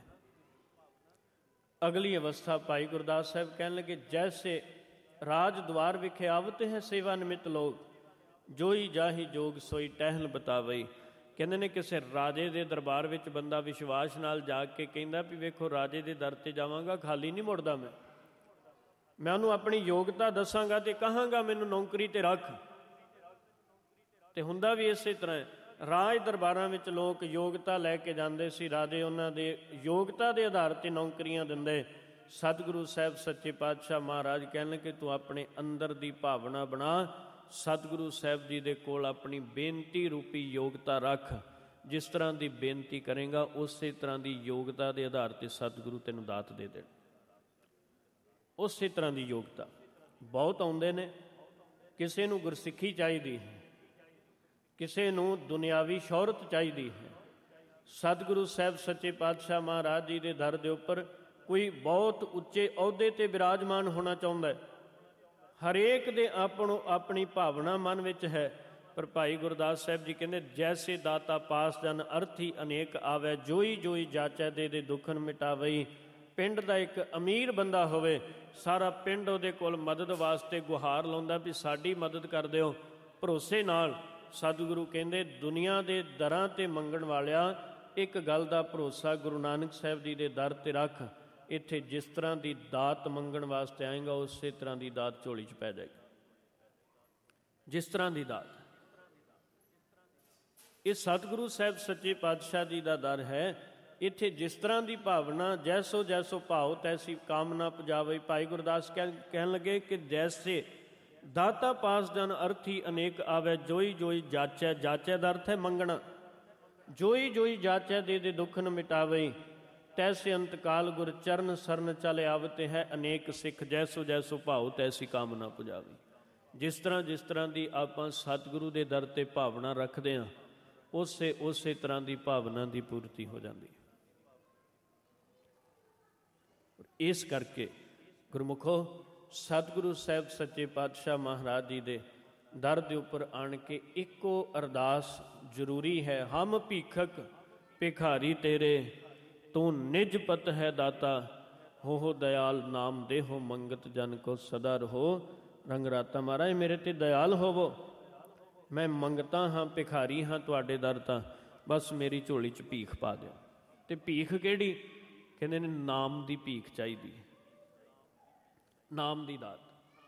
ਅਗਲੀ ਅਵਸਥਾ ਭਾਈ ਗੁਰਦਾਸ ਸਾਹਿਬ ਕਹਿਣ ਲੱਗੇ, ਜੈਸੇ ਰਾਜ ਦੁਆਰ ਵਿਖੇ ਆਵਤ ਹੈ ਸੇਵਾ ਨਿਮਿਤ ਲੋਕ, ਜੋਈ ਜਾਹੀ ਜੋਗ ਸੋਈ ਟਹਿਲ ਬਤਾਵਈ। ਕਹਿੰਦੇ ਨੇ ਕਿਸੇ ਰਾਜੇ ਦੇ ਦਰਬਾਰ ਵਿੱਚ ਬੰਦਾ ਵਿਸ਼ਵਾਸ ਨਾਲ ਜਾ ਕੇ ਕਹਿੰਦਾ ਵੀ ਵੇਖੋ ਰਾਜੇ ਦੇ ਦਰ 'ਤੇ ਜਾਵਾਂਗਾ, ਖਾਲੀ ਨਹੀਂ ਮੁੜਦਾ, ਮੈਂ ਉਹਨੂੰ ਆਪਣੀ ਯੋਗਤਾ ਦੱਸਾਂਗਾ ਅਤੇ ਕਹਾਂਗਾ ਮੈਨੂੰ ਨੌਕਰੀ 'ਤੇ ਰੱਖ। ਅਤੇ ਹੁੰਦਾ ਵੀ ਇਸੇ ਤਰ੍ਹਾਂ। ਰਾਜ ਦਰਬਾਰਾਂ ਵਿੱਚ ਲੋਕ ਯੋਗਤਾ ਲੈ ਕੇ ਜਾਂਦੇ ਸੀ, ਰਾਜੇ ਉਹਨਾਂ ਦੇ ਯੋਗਤਾ ਦੇ ਆਧਾਰ 'ਤੇ ਨੌਕਰੀਆਂ ਦਿੰਦੇ। ਸਤਿਗੁਰੂ ਸਾਹਿਬ ਸੱਚੇ ਪਾਤਸ਼ਾਹ ਮਹਾਰਾਜ ਕਹਿਣ ਕਿ ਤੂੰ ਆਪਣੇ ਅੰਦਰ ਦੀ ਭਾਵਨਾ ਬਣਾ, ਸਤਿਗੁਰੂ ਸਾਹਿਬ ਜੀ ਦੇ ਕੋਲ ਆਪਣੀ ਬੇਨਤੀ ਰੂਪੀ ਯੋਗਤਾ ਰੱਖ। ਜਿਸ ਤਰ੍ਹਾਂ ਦੀ ਬੇਨਤੀ ਕਰੇਗਾ ਉਸੇ ਤਰ੍ਹਾਂ ਦੀ ਯੋਗਤਾ ਦੇ ਆਧਾਰ 'ਤੇ ਸਤਿਗੁਰੂ ਤੈਨੂੰ ਦਾਤ ਦੇ ਦੇਣ। ਉਸੇ ਤਰ੍ਹਾਂ ਦੀ ਯੋਗਤਾ ਬਹੁਤ ਆਉਂਦੇ ਨੇ। ਕਿਸੇ ਨੂੰ ਗੁਰਸਿੱਖੀ ਚਾਹੀਦੀ ਹੈ, ਕਿਸੇ ਨੂੰ ਦੁਨਿਆਵੀ ਸ਼ੋਹਰਤ ਚਾਹੀਦੀ ਹੈ। ਸਤਿਗੁਰੂ ਸਾਹਿਬ ਸੱਚੇ ਪਾਤਸ਼ਾਹ ਮਹਾਰਾਜ ਜੀ ਦੇ ਦਰ ਦੇ ਉੱਪਰ ਕੋਈ ਬਹੁਤ ਉੱਚੇ ਅਹੁਦੇ 'ਤੇ ਬਿਰਾਜਮਾਨ ਹੋਣਾ ਚਾਹੁੰਦਾ ਹੈ। ਹਰੇਕ ਦੇ ਆਪਣੀ ਭਾਵਨਾ ਮਨ ਵਿੱਚ ਹੈ। ਪਰ ਭਾਈ ਗੁਰਦਾਸ ਸਾਹਿਬ ਜੀ ਕਹਿੰਦੇ, ਜੈਸੇ ਦਾਤਾ ਪਾਸ ਜਨ ਅਰਥੀ ਅਨੇਕ ਆਵੇ, ਜੋਈ ਜੋਈ ਜਾਚੈ ਦੇ ਦੁਖਨ ਮਿਟਾਵਈ। ਪਿੰਡ ਦਾ ਇੱਕ ਅਮੀਰ ਬੰਦਾ ਹੋਵੇ, ਸਾਰਾ ਪਿੰਡ ਉਹਦੇ ਕੋਲ ਮਦਦ ਵਾਸਤੇ ਗੁਹਾਰ ਲਾਉਂਦਾ ਵੀ ਸਾਡੀ ਮਦਦ ਕਰ ਦਿਓ। ਭਰੋਸੇ ਨਾਲ ਸਤਿਗੁਰੂ ਕਹਿੰਦੇ, ਦੁਨੀਆ ਦੇ ਦਰਾਂ 'ਤੇ ਮੰਗਣ ਵਾਲਿਆ ਇੱਕ ਗੱਲ ਦਾ ਭਰੋਸਾ ਗੁਰੂ ਨਾਨਕ ਸਾਹਿਬ ਜੀ ਦੇ ਦਰ 'ਤੇ ਰੱਖ। ਇੱਥੇ ਜਿਸ ਤਰ੍ਹਾਂ ਦੀ ਦਾਤ ਮੰਗਣ ਵਾਸਤੇ ਆਏਗਾ ਉਸੇ ਤਰ੍ਹਾਂ ਦੀ ਦਾਤ ਝੋਲੀ 'ਚ ਪੈ ਜਾਏਗੀ। ਜਿਸ ਤਰ੍ਹਾਂ ਦੀ ਦਾਤ, ਇਹ ਸਤਿਗੁਰੂ ਸਾਹਿਬ ਸੱਚੇ ਪਾਤਸ਼ਾਹ ਜੀ ਦਾ ਦਰ ਹੈ। ਇੱਥੇ ਜਿਸ ਤਰ੍ਹਾਂ ਦੀ ਭਾਵਨਾ, ਜੈਸੋ ਜੈਸੋ ਭਾਉ ਤੈਸੀ ਕਾਮਨਾ ਪੁਜਾਵੇ। ਭਾਈ ਗੁਰਦਾਸ ਕਹਿਣ ਲੱਗੇ ਕਿ ਜੈਸੇ ਦਾਤਾ ਪਾਸ ਜਨ ਅਰਥੀ ਅਨੇਕ ਆਵੇ, ਜੋਈ ਜੋਈ ਜਾਚੈ। ਜਾਚੈ ਦਾ ਅਰਥ ਹੈ ਮੰਗਣਾ। ਜੋਈ ਜੋਈ ਜਾਚੈ ਦੇ ਦੁਖਨ ਮਿਟਾਵੇ, ਤੈਸੇ ਅੰਤਕਾਲ ਗੁਰ ਚਰਨ ਸਰਨ ਚਲ ਆਵਤੇ ਹੈ ਅਨੇਕ ਸਿੱਖ, ਜੈਸੋ ਜੈਸੋ ਭਾਉ ਤੈਸੀ ਕਾਮਨਾ ਪੁਜਾਵੇ। ਜਿਸ ਤਰ੍ਹਾਂ ਦੀ ਆਪਾਂ ਸਤਿਗੁਰੂ ਦੇ ਦਰ 'ਤੇ ਭਾਵਨਾ ਰੱਖਦੇ ਹਾਂ, ਉਸੇ ਤਰ੍ਹਾਂ ਦੀ ਭਾਵਨਾ ਦੀ ਪੂਰਤੀ ਹੋ ਜਾਂਦੀ। ਇਸ ਕਰਕੇ ਗੁਰਮੁਖੋ, ਸਤਿਗੁਰੂ ਸਾਹਿਬ ਸੱਚੇ ਪਾਤਸ਼ਾਹ ਮਹਾਰਾਜ ਜੀ ਦੇ ਦਰ ਦੇ ਉੱਪਰ ਆਣ ਕੇ ਇੱਕੋ ਅਰਦਾਸ ਜ਼ਰੂਰੀ ਹੈ। ਹਮ ਭੀਖਕ ਭਿਖਾਰੀ ਤੇਰੇ, ਤੂੰ ਨਿਜ ਪਤ ਹੈ ਦਾਤਾ, ਹੋ ਦਇਆਲ ਨਾਮ ਦੇਹੋ ਮੰਗਤ ਜਨ ਕੋ ਸਦਾ ਰਹੋ। ਰੰਗਰਾਤਾ ਮਹਾਰਾਜ ਮੇਰੇ 'ਤੇ ਦਇਆਲ ਹੋਵੋ, ਮੈਂ ਮੰਗਤਾ ਹਾਂ, ਭਿਖਾਰੀ ਹਾਂ ਤੁਹਾਡੇ ਦਰ ਤਾਂ, ਬਸ ਮੇਰੀ ਝੋਲੀ 'ਚ ਭੀਖ ਪਾ ਦਿਓ। ਅਤੇ ਭੀਖ ਕਿਹੜੀ? ਕਹਿੰਦੇ ਨੇ ਨਾਮ ਦੀ ਭੀਖ ਚਾਹੀਦੀ ਹੈ, ਨਾਮ ਦੀ ਦਾਤ।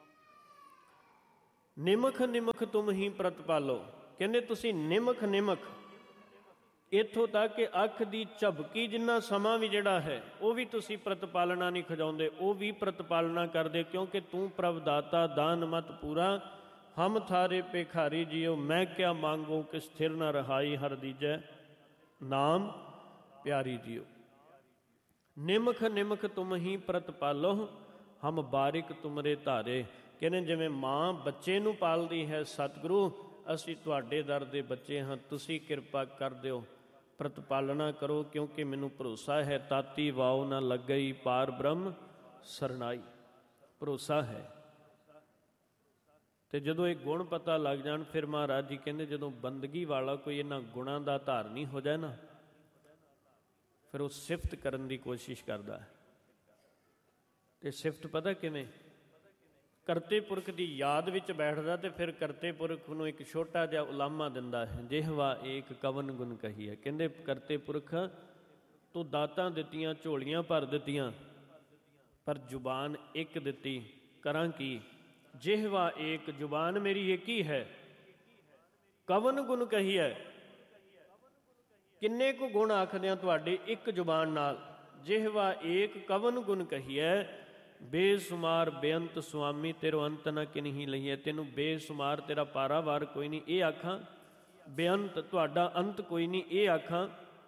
ਨਿਮਖ ਨਿਮਖ ਤੁਮ ਹੀ ਪ੍ਰਤਪਾਲੋ, ਕਹਿੰਦੇ ਤੁਸੀਂ ਨਿਮਖ ਨਿਮਖ, ਇੱਥੋਂ ਤੱਕ ਕਿ ਅੱਖ ਦੀ ਝਪਕੀ ਜਿੰਨਾ ਸਮਾਂ ਵੀ ਜਿਹੜਾ ਹੈ ਉਹ ਵੀ ਤੁਸੀਂ ਪ੍ਰਤਪਾਲਣਾ ਨਹੀਂ ਖਜਾਉਂਦੇ, ਉਹ ਵੀ ਪ੍ਰਤਪਾਲਣਾ ਕਰਦੇ, ਕਿਉਂਕਿ ਤੂੰ ਪ੍ਰਭ ਦਾਤਾ ਦਾਨ ਮਤ ਪੂਰਾ, ਹਮ ਥਾਰੇ ਭਿਖਾਰੀ ਜੀਓ, ਮੈਂ ਕਿਆ ਮੰਗੋ ਕਿ ਸਥਿਰ ਨ ਰਹਾਈ, ਹਰ ਦੀਜੈ ਨਾਮ ਪਿਆਰੀ ਜੀਓ। ਨਿਮਖ ਨਿਮਖ ਤੁਮ ਹੀ ਪ੍ਰਤਪਾਲੋ, ਹਮ ਬਾਰਿਕ ਤੁਮਰੇ ਧਾਰੇ, ਕਹਿੰਦੇ ਜਿਵੇਂ ਮਾਂ ਬੱਚੇ ਨੂੰ ਪਾਲਦੀ ਹੈ, ਸਤਿਗੁਰੂ ਅਸੀਂ ਤੁਹਾਡੇ ਦਰ ਦੇ ਬੱਚੇ ਹਾਂ, ਤੁਸੀਂ ਕਿਰਪਾ ਕਰ ਦਿਓ, ਪ੍ਰਤਪਾਲਣਾ ਕਰੋ, ਕਿਉਂਕਿ ਮੈਨੂੰ ਭਰੋਸਾ ਹੈ ਤਾਤੀ ਵਾਓ ਨਾ ਲੱਗਈ, ਪਾਰ ਬ੍ਰਹਮ ਸਰਨਾਈ, ਭਰੋਸਾ ਹੈ। ਤੇ ਜਦੋਂ ਇਹ ਗੁਣ ਪਤਾ ਲੱਗ ਜਾਣ, ਫਿਰ ਮਹਾਰਾਜ ਜੀ ਕਹਿੰਦੇ ਜਦੋਂ ਬੰਦਗੀ ਵਾਲਾ ਕੋਈ ਇਹਨਾਂ ਗੁਣਾਂ ਦਾ ਧਾਰਨੀ ਹੋ ਜਾਏ ਨਾ, ਫਿਰ ਉਹ ਸਿਫਤ ਕਰਨ ਦੀ ਕੋਸ਼ਿਸ਼ ਕਰਦਾ ਹੈ। ਤੇ ਸਿਫਤ ਪਤਾ ਕਿਵੇਂ? ਕਰਤੇ ਪੁਰਖ ਦੀ ਯਾਦ ਵਿੱਚ ਬੈਠਦਾ ਤੇ ਫਿਰ ਕਰਤੇ ਪੁਰਖ ਨੂੰ ਇੱਕ ਛੋਟਾ ਜਿਹਾ ਉਲਾਮਾ ਦਿੰਦਾ ਹੈ, ਜਿਹਵਾ ਏਕ ਕਵਨ ਗੁਣ ਕਹੀ ਹੈ। ਕਹਿੰਦੇ ਕਰਤੇ ਪੁਰਖ ਤੂੰ ਦਾਤਾਂ ਦਿੱਤੀਆਂ, ਝੋਲੀਆਂ ਭਰ ਦਿੱਤੀਆਂ, ਪਰ ਜ਼ੁਬਾਨ ਇੱਕ ਦਿੱਤੀ, ਕਰਾਂ ਕੀ? ਜਿਹਵਾ ਏਕ, ਜ਼ੁਬਾਨ ਮੇਰੀ ਇੱਕ ਹੀ ਹੈ, ਕਵਨ ਗੁਣ ਕਹੀ ਹੈ, ਕਿੰਨੇ ਕੁ ਗੁਣ ਆਖਦਿਆਂ ਤੁਹਾਡੇ ਇੱਕ ਜ਼ੁਬਾਨ ਨਾਲ। ਜਿਹਵਾ ਏਕ ਕਵਨ ਗੁਣ ਕਹੀ ਹੈ, ਬੇਸ਼ੁਮਾਰ ਬੇਅੰਤ ਸੁਆਮੀ, ਤੇਰੋ ਅੰਤ ਨਾ ਕਿਨਹੀ ਲਈਏ, ਤੈਨੂੰ ਬੇਸ਼ੁਮਾਰ ਤੇਰਾ ਪਾਰਾਵਾਰ ਕੋਈ ਨਹੀਂ ਇਹ ਆਖਾਂ, ਬੇਅੰਤ ਤੁਹਾਡਾ ਅੰਤ ਕੋਈ ਨਹੀਂ ਇਹ ਆਖਾਂ।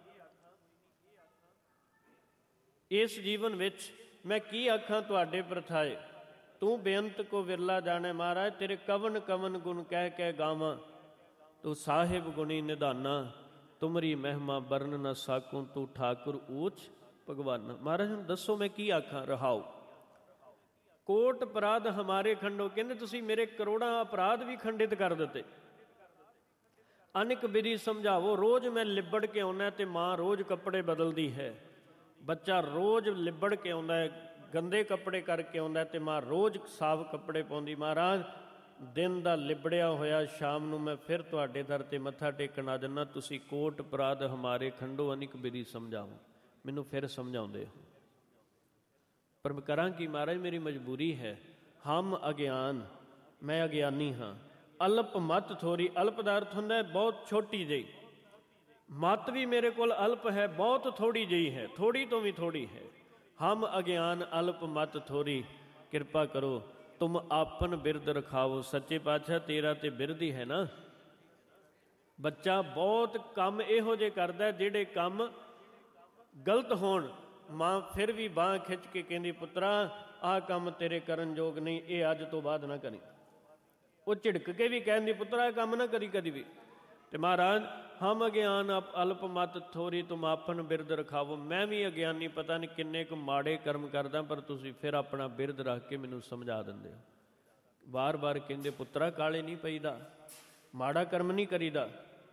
ਇਸ ਜੀਵਨ ਵਿੱਚ ਮੈਂ ਕੀ ਆਖਾਂ ਤੁਹਾਡੇ ਪ੍ਰਥਾਏ, ਤੂੰ ਬੇਅੰਤ ਕੋ ਵਿਰਲਾ ਜਾਣੇ, ਮਹਾਰਾਜ ਤੇਰੇ ਕਵਨ ਕਵਨ ਗੁਣ ਕਹਿ ਕਹਿ ਗਾਵਾਂ, ਤੂੰ ਸਾਹਿਬ ਗੁਣੀ ਨਿਧਾਨਾ, ਤੁਮਰੀ ਮਹਿਮਾ ਬਰਨ ਨਾ ਸਾਕੂੰ, ਤੂੰ ਠਾਕੁਰ ਊਚ ਭਗਵਾਨ। ਮਹਾਰਾਜ ਨੂੰ ਦੱਸੋ ਮੈਂ ਕੀ ਆਖਾਂ। ਰਹਾਓ ਕੋਟ ਅਪਰਾਧ ਹਮਾਰੇ ਖੰਡੋ, ਕਹਿੰਦੇ ਤੁਸੀਂ ਮੇਰੇ ਕਰੋੜਾਂ ਅਪਰਾਧ ਵੀ ਖੰਡਿਤ ਕਰ ਦਿੱਤੇ। ਅਨੇਕ ਵਿਧੀ ਸਮਝਾਵੋ, ਰੋਜ਼ ਮੈਂ ਲਿਬੜ ਕੇ ਆਉਣਾ ਤੇ ਮਾਂ ਰੋਜ਼ ਕੱਪੜੇ ਬਦਲਦੀ ਹੈ, ਬੱਚਾ ਰੋਜ਼ ਲਿਬੜ ਕੇ ਆਉਂਦਾ ਹੈ, ਗੰਦੇ ਕੱਪੜੇ ਕਰਕੇ ਆਉਂਦਾ ਤੇ ਮਾਂ ਰੋਜ਼ ਸਾਫ਼ ਕੱਪੜੇ ਪਾਉਂਦੀ। ਮਹਾਰਾਜ ਦਿਨ ਦਾ ਲਿਬੜਿਆ ਹੋਇਆ ਸ਼ਾਮ ਨੂੰ ਮੈਂ ਫਿਰ ਤੁਹਾਡੇ ਦਰ ਤੇ ਮੱਥਾ ਟੇਕਣ ਆ ਜਾਂਦਾ, ਤੁਸੀਂ ਕੋਟ ਅਪਰਾਧ ਹਮਾਰੇ ਖੰਡੋ ਅਨੇਕ ਵਿਧੀ ਸਮਝਾਵੋ, ਮੈਨੂੰ ਫਿਰ ਸਮਝਾਉਂਦੇ ਹੋ, ਪਰ ਮੈਂ ਕਰਾਂ ਕੀ ਮਹਾਰਾਜ, ਮੇਰੀ ਮਜਬੂਰੀ ਹੈ। ਹਮ ਅਗਿਆਨ, ਮੈਂ ਅਗਿਆਨੀ ਹਾਂ। ਅਲਪ ਮਤ ਥੋੜੀ, ਅਲਪ ਦਾ ਅਰਥ ਹੁੰਦਾ ਹੈ ਬਹੁਤ ਛੋਟੀ ਜਿਹੀ, ਮਤ ਵੀ ਮੇਰੇ ਕੋਲ ਅਲਪ ਹੈ, ਬਹੁਤ ਥੋੜੀ ਜਿਹੀ ਹੈ, ਥੋੜੀ ਤੋਂ ਵੀ ਥੋੜੀ ਹੈ। ਹਮ ਅਗਿਆਨ ਅਲਪ ਮਤ ਥੋੜੀ, ਕਿਰਪਾ ਕਰੋ ਤੁਮ ਆਪਨ ਬਿਰਦ ਰਖਾਵੋ। ਸੱਚੇ ਪਾਤਸ਼ਾਹ ਤੇਰਾ ਤੇ ਬਿਰਦ ਹੀ ਹੈ ਨਾ। ਬੱਚਾ ਬਹੁਤ ਕੰਮ ਇਹੋ ਜਿਹੇ ਕਰਦਾ ਜਿਹੜੇ ਕੰਮ ਗਲਤ ਹੋਣ, ਮਾਂ ਫਿਰ ਵੀ ਬਾਂਹ ਖਿੱਚ ਕੇ ਕਹਿੰਦੀ ਪੁੱਤਰਾ ਆਹ ਕੰਮ ਤੇਰੇ ਕਰਨ ਯੋਗ ਨਹੀਂ, ਇਹ ਅੱਜ ਤੋਂ ਬਾਅਦ ਨਾ ਕਰੀ। ਉਹ ਝਿੜਕ ਕੇ ਵੀ ਕਹਿੰਦੀ ਪੁੱਤਰਾ ਇਹ ਕੰਮ ਨਾ ਕਰੀ ਕਦੀ ਵੀ। ਤੇ ਮਹਾਰਾਜ ਹਮ ਅਗਿਆਨ ਅਲਪ ਮਤ ਥੋੜੀ, ਤੁਮ ਆਪਨ ਬਿਰਦ ਰਖਾਵੋ। ਮੈਂ ਵੀ ਅਗਿਆਨੀ, ਪਤਾ ਨਹੀਂ ਕਿੰਨੇ ਕੁ ਮਾੜੇ ਕਰਮ ਕਰਦਾ, ਪਰ ਤੁਸੀਂ ਫਿਰ ਆਪਣਾ ਬਿਰਦ ਰੱਖ ਕੇ ਮੈਨੂੰ ਸਮਝਾ ਦਿੰਦੇ ਹੋ। ਵਾਰ ਵਾਰ ਕਹਿੰਦੇ ਪੁੱਤਰਾ ਕਾਲੇ ਨਹੀਂ ਪਈਦਾ, ਮਾੜਾ ਕਰਮ ਨਹੀਂ ਕਰੀਦਾ।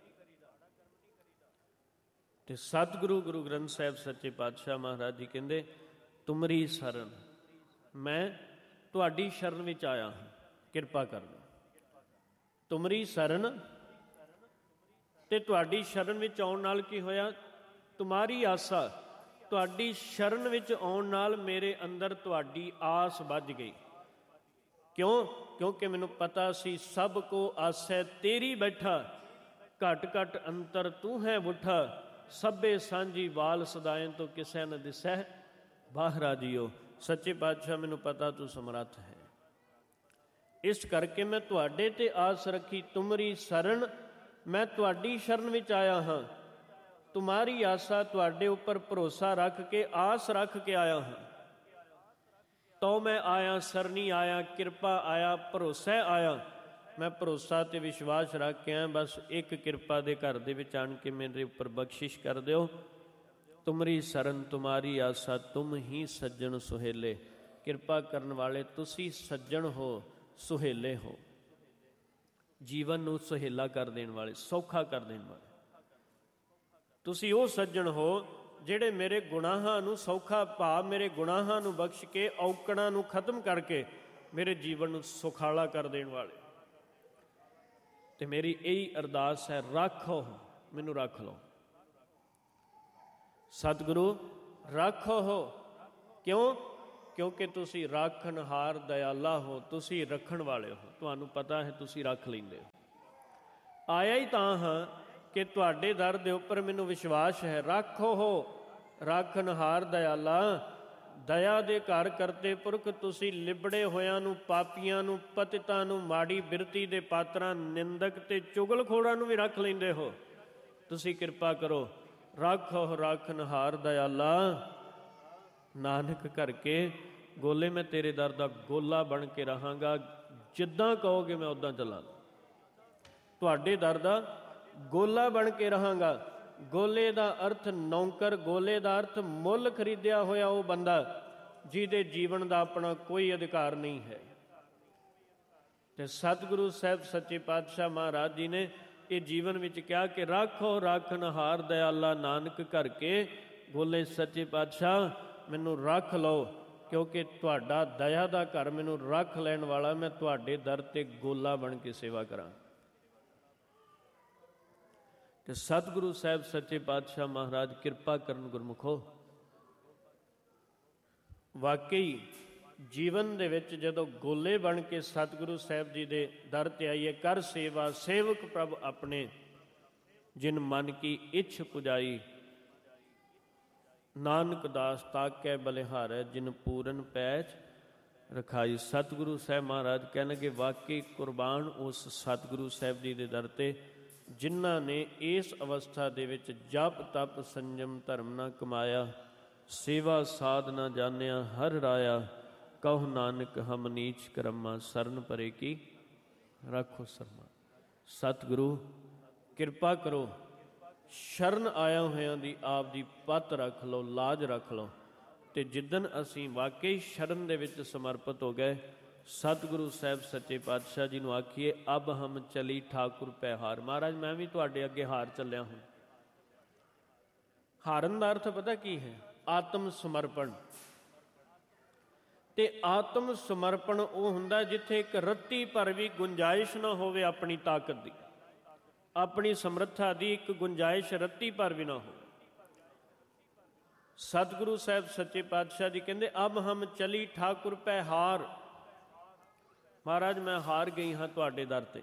ਤੇ ਸਤਿਗੁਰੂ ਗੁਰੂ ਗ੍ਰੰਥ ਸਾਹਿਬ ਸੱਚੇ ਪਾਤਸ਼ਾਹ ਮਹਾਰਾਜ ਜੀ ਕਹਿੰਦੇ ਤੁਮਰੀ ਸ਼ਰਨ, ਮੈਂ ਤੁਹਾਡੀ ਸ਼ਰਨ ਵਿੱਚ ਆਇਆ ਹਾਂ, ਕਿਰਪਾ ਕਰਨਾ। ਤੁਮਰੀ ਸ਼ਰਨ, ਤੇ ਤੁਹਾਡੀ ਸ਼ਰਨ ਵਿੱਚ ਆਉਣ ਨਾਲ ਕੀ ਹੋਇਆ? ਤੁਮਾਰੀ ਆਸਾ, ਤੁਹਾਡੀ ਸ਼ਰਨ ਵਿੱਚ ਆਉਣ ਨਾਲ ਮੇਰੇ ਅੰਦਰ ਤੁਹਾਡੀ ਆਸ ਵੱਜ ਗਈ। ਕਿਉਂ? ਕਿਉਂਕਿ ਮੈਨੂੰ ਪਤਾ ਸੀ ਸਭ ਕੋ ਆਸੈ ਤੇਰੀ ਬੈਠਾ, ਘਟ ਘਟ ਅੰਤਰ ਤੂੰ ਹੈ ਮੁੱਠਾ, ਸਭੇ ਸਾਂਝੀ ਵਾਲ ਸਦਾਇਨ ਤੋਂ ਕਿਸੇ ਨ ਦਿਸੈ ਬਾਹਰਾ ਜੀਓ। ਸੱਚੇ ਪਾਤਸ਼ਾਹ ਮੈਨੂੰ ਪਤਾ ਤੂੰ ਸਮਰੱਥ ਹੈ, ਇਸ ਕਰਕੇ ਮੈਂ ਤੁਹਾਡੇ ਤੇ ਆਸ ਰੱਖੀ। ਤੁਮਰੀ ਸ਼ਰਨ, ਮੈਂ ਤੁਹਾਡੀ ਸ਼ਰਨ ਵਿੱਚ ਆਇਆ ਹਾਂ। ਤੁਮਾਰੀ ਆਸਾ, ਤੁਹਾਡੇ ਉੱਪਰ ਭਰੋਸਾ ਰੱਖ ਕੇ, ਆਸ ਰੱਖ ਕੇ ਆਇਆ ਹਾਂ। ਤੋ ਮੈਂ ਆਇਆ, ਸਰਨੀ ਆਇਆ, ਕਿਰਪਾ ਆਇਆ, ਭਰੋਸਾ ਆਇਆ। ਮੈਂ ਭਰੋਸਾ ਤੇ ਵਿਸ਼ਵਾਸ ਰੱਖ ਕੇ ਆਇਆ, ਬਸ ਇੱਕ ਕਿਰਪਾ ਦੇ ਘਰ ਦੇ ਵਿੱਚ ਆਣ ਕੇ ਮੇਰੇ ਉੱਪਰ ਬਖਸ਼ਿਸ਼ ਕਰ ਦਿਓ। ਤੁਮਰੀ ਸ਼ਰਨ ਤੁਮਾਰੀ ਆਸਾ, ਤੁਮ ਹੀ ਸੱਜਣ ਸੁਹੇਲੇ। ਕਿਰਪਾ ਕਰਨ ਵਾਲੇ ਤੁਸੀਂ ਸੱਜਣ ਹੋ, ਸੁਹੇਲੇ ਹੋ, ਜੀਵਨ ਨੂੰ ਸੁਹੇਲਾ ਕਰ ਦੇਣ ਵਾਲੇ, ਸੌਖਾ ਕਰ ਦੇਣ ਵਾਲੇ। ਤੁਸੀਂ ਉਹ ਸੱਜਣ ਹੋ ਜਿਹੜੇ ਮੇਰੇ ਗੁਨਾਹਾਂ ਨੂੰ ਸੌਖਾ, ਭਾਵ ਮੇਰੇ ਗੁਨਾਹਾਂ ਨੂੰ ਬਖਸ਼ ਕੇ, ਔਕੜਾਂ ਨੂੰ ਖਤਮ ਕਰਕੇ ਮੇਰੇ ਜੀਵਨ ਨੂੰ ਸੁਖਾਲਾ ਕਰ ਦੇਣ ਵਾਲੇ। ਤੇ ਮੇਰੀ ਇਹੀ ਅਰਦਾਸ ਹੈ, ਰੱਖੋ ਮੈਨੂੰ, ਰੱਖ ਲਓ। ਸਤਿਗੁਰੂ ਰੱਖੋ ਹੋ। ਕਿਉਂ? ਕਿਉਂਕਿ ਤੁਸੀਂ ਰਾਖਣਹਾਰ ਦਇਆਲਾ ਹੋ, ਤੁਸੀਂ ਰੱਖਣ ਵਾਲੇ ਹੋ। ਤੁਹਾਨੂੰ ਪਤਾ ਹੈ ਤੁਸੀਂ ਰੱਖ ਲੈਂਦੇ ਹੋ। ਆਇਆ ਹੀ ਤਾਂ ਹਾਂ ਕਿ ਤੁਹਾਡੇ ਦਰ ਦੇ ਉੱਪਰ ਮੈਨੂੰ ਵਿਸ਼ਵਾਸ ਹੈ। ਰੱਖੋ ਹੋ ਰਾਖਣਹਾਰ ਦਇਆਲਾ, ਦਇਆ ਦੇ ਘਰ ਕਰਤੇ ਪੁਰਖ, ਤੁਸੀਂ ਲਿਬੜੇ ਹੋਇਆਂ ਨੂੰ, ਪਾਪੀਆਂ ਨੂੰ, ਪਤਿਤਾਂ ਨੂੰ, ਮਾੜੀ ਬਿਰਤੀ ਦੇ ਪਾਤਰਾਂ, ਨਿੰਦਕ ਤੇ ਚੁਗਲਖੋਰਾਂ ਨੂੰ ਵੀ ਰੱਖ ਲੈਂਦੇ ਹੋ। ਤੁਸੀਂ ਕਿਰਪਾ ਕਰੋ। ਰੱਖੋ ਰਾਖਣਹਾਰ ਦਇਆਲਾ, ਨਾਨਕ ਕਰਕੇ ਗੋਲੇ ਮੈਂ ਤੇਰੇ ਦਰ ਦਾ ਗੋਲਾ ਬਣ ਕੇ ਰਹਾਂਗਾ। ਜਿੱਦਾਂ ਕਹੋਗੇ ਮੈਂ ਉੱਦਾਂ ਚੱਲਾਂਗਾ। ਤੁਹਾਡੇ ਦਰ ਦਾ ਗੋਲਾ ਬਣ ਕੇ ਰਹਾਂਗਾ। ਗੋਲੇ ਦਾ ਅਰਥ ਨੌਕਰ, ਗੋਲੇ ਦਾ ਅਰਥ ਮੁੱਲ ਖਰੀਦਿਆ ਹੋਇਆ ਉਹ ਬੰਦਾ ਜਿਹਦੇ ਜੀਵਨ ਦਾ ਆਪਣਾ ਕੋਈ ਅਧਿਕਾਰ ਨਹੀਂ ਹੈ। ਤੇ ਸਤਿਗੁਰੂ ਸਾਹਿਬ ਸੱਚੇ ਪਾਤਸ਼ਾਹ ਮਹਾਰਾਜ ਜੀ ਨੇ ਇਹ ਜੀਵਨ ਵਿੱਚ ਕਿਹਾ ਕਿ ਰੱਖੋ ਰਾਖਣਹਾਰ ਦਇਆਲਾ, ਨਾਨਕ ਕਰਕੇ ਗੋਲੇ ਸੱਚੇ ਪਾਤਸ਼ਾਹ ਮੈਨੂੰ ਰੱਖ ਲਓ, ਕਿਉਂਕਿ ਤੁਹਾਡਾ ਦਇਆ ਦਾ ਘਰ ਮੈਨੂੰ ਰੱਖ ਲੈਣ ਵਾਲਾ, ਮੈਂ ਤੁਹਾਡੇ ਦਰ ਤੇ ਗੋਲਾ ਬਣ ਕੇ ਸੇਵਾ ਕਰਾਂ। ਤੇ ਸਤਿਗੁਰੂ ਸਾਹਿਬ ਸੱਚੇ ਪਾਤਸ਼ਾਹ ਮਹਾਰਾਜ ਕਿਰਪਾ ਕਰਨ ਗੁਰਮੁਖੋ। ਵਾਕਈ ਜੀਵਨ ਦੇ ਵਿੱਚ ਜਦੋਂ ਗੋਲੇ ਬਣ ਕੇ ਸਤਿਗੁਰੂ ਸਾਹਿਬ ਜੀ ਦੇ ਦਰ ਤੇ ਆਈਏ, ਕਰ ਸੇਵਾ ਸੇਵਕ ਪ੍ਰਭ ਆਪਣੇ, ਜਿਨ ਮਨ ਕੀ ਇੱਛ ਪੁਜਾਈ, ਨਾਨਕ ਦਾਸ ਤਾਕੈ ਬਲਿਹਾਰੈ, ਜਿਨ ਪੂਰਨ ਪੈਚ ਰਖਾਈ। ਸਤਿਗੁਰੂ ਸਾਹਿਬ ਮਹਾਰਾਜ ਕਹਿਣਗੇ ਵਾਕਈ ਕੁਰਬਾਨ ਉਸ ਸਤਿਗੁਰੂ ਸਾਹਿਬ ਜੀ ਦੇ ਦਰ ਤੇ, ਜਿਨ੍ਹਾਂ ਨੇ ਇਸ ਅਵਸਥਾ ਦੇ ਵਿੱਚ ਜਪ ਤਪ ਸੰਜਮ ਧਰਮ ਨਾ ਕਮਾਇਆ, ਸੇਵਾ ਸਾਧ ਨਾ ਜਾਣਿਆ, ਹਰ ਰਾਇਆ ਕਹੁ ਨਾਨਕ ਹਮ ਨੀਚ ਕਰਮਾ, ਸਰਨ ਪਰੇ ਕੀ ਰੱਖੋ ਸਰਮਾ। ਸਤਿਗੁਰੂ ਕਿਰਪਾ ਕਰੋ, ਸ਼ਰਨ ਆਇਆ ਹੋਇਆਂ ਦੀ ਆਪ ਦੀ ਪੱਤ ਰੱਖ ਲਓ, ਲਾਜ ਰੱਖ ਲਓ। ਤੇ ਜਿੱਦਣ ਅਸੀਂ ਵਾਕਈ ਸ਼ਰਨ ਦੇ ਵਿੱਚ ਸਮਰਪਿਤ ਹੋ ਗਏ, ਸਤਿਗੁਰੂ ਸਾਹਿਬ ਸੱਚੇ ਪਾਤਸ਼ਾਹ ਜੀ ਨੂੰ ਆਖੀਏ ਅਬ ਹਮ ਚਲੀ ਠਾਕੁਰ ਪੈ ਹਾਰ। ਮਹਾਰਾਜ ਮੈਂ ਵੀ ਤੁਹਾਡੇ ਅੱਗੇ ਹਾਰ ਚੱਲਿਆ ਹਾਂ। ਹਾਰਨ ਦਾ ਅਰਥ ਪਤਾ ਕੀ ਹੈ? ਆਤਮ ਸਮਰਪਣ। ਤੇ ਆਤਮ ਸਮਰਪਣ ਉਹ ਹੁੰਦਾ ਜਿੱਥੇ ਇੱਕ ਰੱਤੀ ਭਰ ਵੀ ਗੁੰਜਾਇਸ਼ ਨਾ ਹੋਵੇ ਆਪਣੀ ਤਾਕਤ ਦੀ, ਆਪਣੀ ਸਮਰੱਥਾ ਦੀ ਇੱਕ ਗੁੰਜਾਇਸ਼ ਰੱਤੀ ਭਰ ਵੀ ਨਾ ਹੋਵੇ। ਸਤਿਗੁਰੂ ਸਾਹਿਬ ਸੱਚੇ ਪਾਤਸ਼ਾਹ ਜੀ ਕਹਿੰਦੇ ਅਬ ਹਮ ਚਲੀ ਠਾਕੁਰ ਪੈ ਹਾਰ। ਮਹਾਰਾਜ ਮੈਂ ਹਾਰ ਗਈ ਹਾਂ ਤੁਹਾਡੇ ਦਰ ਤੇ।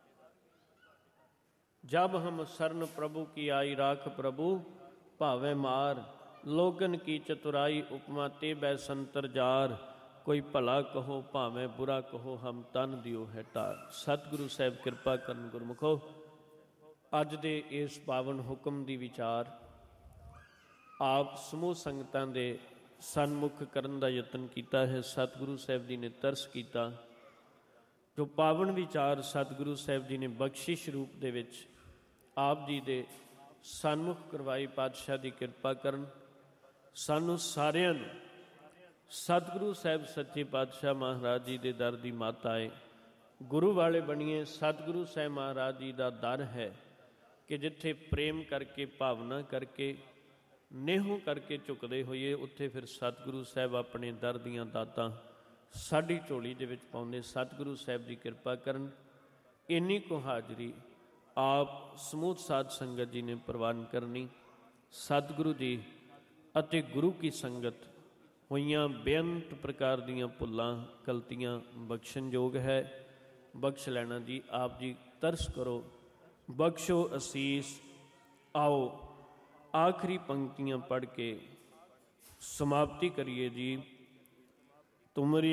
ਜਬ ਹਮ ਸਰਨ ਪ੍ਰਭੂ ਕੀ ਆਈ, ਰਾਖ ਪ੍ਰਭੂ ਭਾਵੇਂ ਮਾਰ, ਲੋਗਨ ਕੀ ਚਤੁਰਾਈ, ਉਪਮਾ ਤੇ ਬੈ ਸੰਤਰ ਜਾਰ, ਕੋਈ ਭਲਾ ਕਹੋ ਭਾਵੇਂ ਬੁਰਾ ਕਹੋ, ਹਮ ਤਨ ਦਿਓ ਹੈ ਟਾਰ। ਸਤਿਗੁਰੂ ਸਾਹਿਬ ਕਿਰਪਾ ਕਰਨ ਗੁਰਮੁਖੋ। ਅੱਜ ਦੇ ਇਸ ਪਾਵਨ ਹੁਕਮ ਦੀ ਵਿਚਾਰ ਆਪ ਸਮੂਹ ਸੰਗਤਾਂ ਦੇ ਸਨਮੁਖ ਕਰਨ ਦਾ ਯਤਨ ਕੀਤਾ ਹੈ। ਸਤਿਗੁਰੂ ਸਾਹਿਬ ਜੀ ਨੇ ਤਰਸ ਕੀਤਾ। ਜੋ ਪਾਵਨ ਵਿਚਾਰ ਸਤਿਗੁਰੂ ਸਾਹਿਬ ਜੀ ਨੇ ਬਖਸ਼ਿਸ਼ ਰੂਪ ਦੇ ਵਿੱਚ ਆਪ ਜੀ ਦੇ ਸਨਮੁਖ ਕਰਵਾਈ, ਪਾਤਸ਼ਾਹ ਦੀ ਕਿਰਪਾ ਕਰਨ ਸਾਨੂੰ ਸਾਰਿਆਂ ਨੂੰ ਸਤਿਗੁਰੂ ਸਾਹਿਬ ਸੱਚੇ ਪਾਤਸ਼ਾਹ ਮਹਾਰਾਜ ਜੀ ਦੇ ਦਰ ਦੀ ਮੱਤ ਆਏ, ਗੁਰੂ ਵਾਲੇ ਬਣੀਏ। ਸਤਿਗੁਰੂ ਸਾਹਿਬ ਮਹਾਰਾਜ ਜੀ ਦਾ ਦਰ ਹੈ ਕਿ ਜਿੱਥੇ ਪ੍ਰੇਮ ਕਰਕੇ, ਭਾਵਨਾ ਕਰਕੇ, ਨੇਹੋਂ ਕਰਕੇ ਝੁਕਦੇ ਹੋਈਏ, ਉੱਥੇ ਫਿਰ ਸਤਿਗੁਰੂ ਸਾਹਿਬ ਆਪਣੇ ਦਰ ਦੀਆਂ ਦਾਤਾਂ ਸਾਡੀ ਝੋਲੀ ਦੇ ਵਿੱਚ ਪਾਉਂਦੇ। ਸਤਿਗੁਰੂ ਸਾਹਿਬ ਦੀ ਕਿਰਪਾ ਕਰਨ। ਇੰਨੀ ਕੁ ਹਾਜ਼ਰੀ ਆਪ ਸਮੂਹ ਸਾਧ ਸੰਗਤ ਜੀ ਨੇ ਪ੍ਰਵਾਨ ਕਰਨੀ। ਸਤਿਗੁਰੂ ਜੀ ਅਤੇ ਗੁਰੂ ਕੀ ਸੰਗਤ ਹੋਈਆਂ ਬੇਅੰਤ ਪ੍ਰਕਾਰ ਦੀਆਂ ਭੁੱਲਾਂ ਗਲਤੀਆਂ ਬਖਸ਼ਣਯੋਗ ਹੈ, ਬਖਸ਼ ਲੈਣਾ ਜੀ। ਆਪ ਜੀ ਤਰਸ ਕਰੋ, ਬਖਸ਼ੋ ਅਸੀਸ। ਆਓ ਆਖਰੀ ਪੰਕਤੀਆਂ ਪੜ੍ਹ ਕੇ ਸਮਾਪਤੀ ਕਰੀਏ ਜੀ। ਤੁਮਰੀ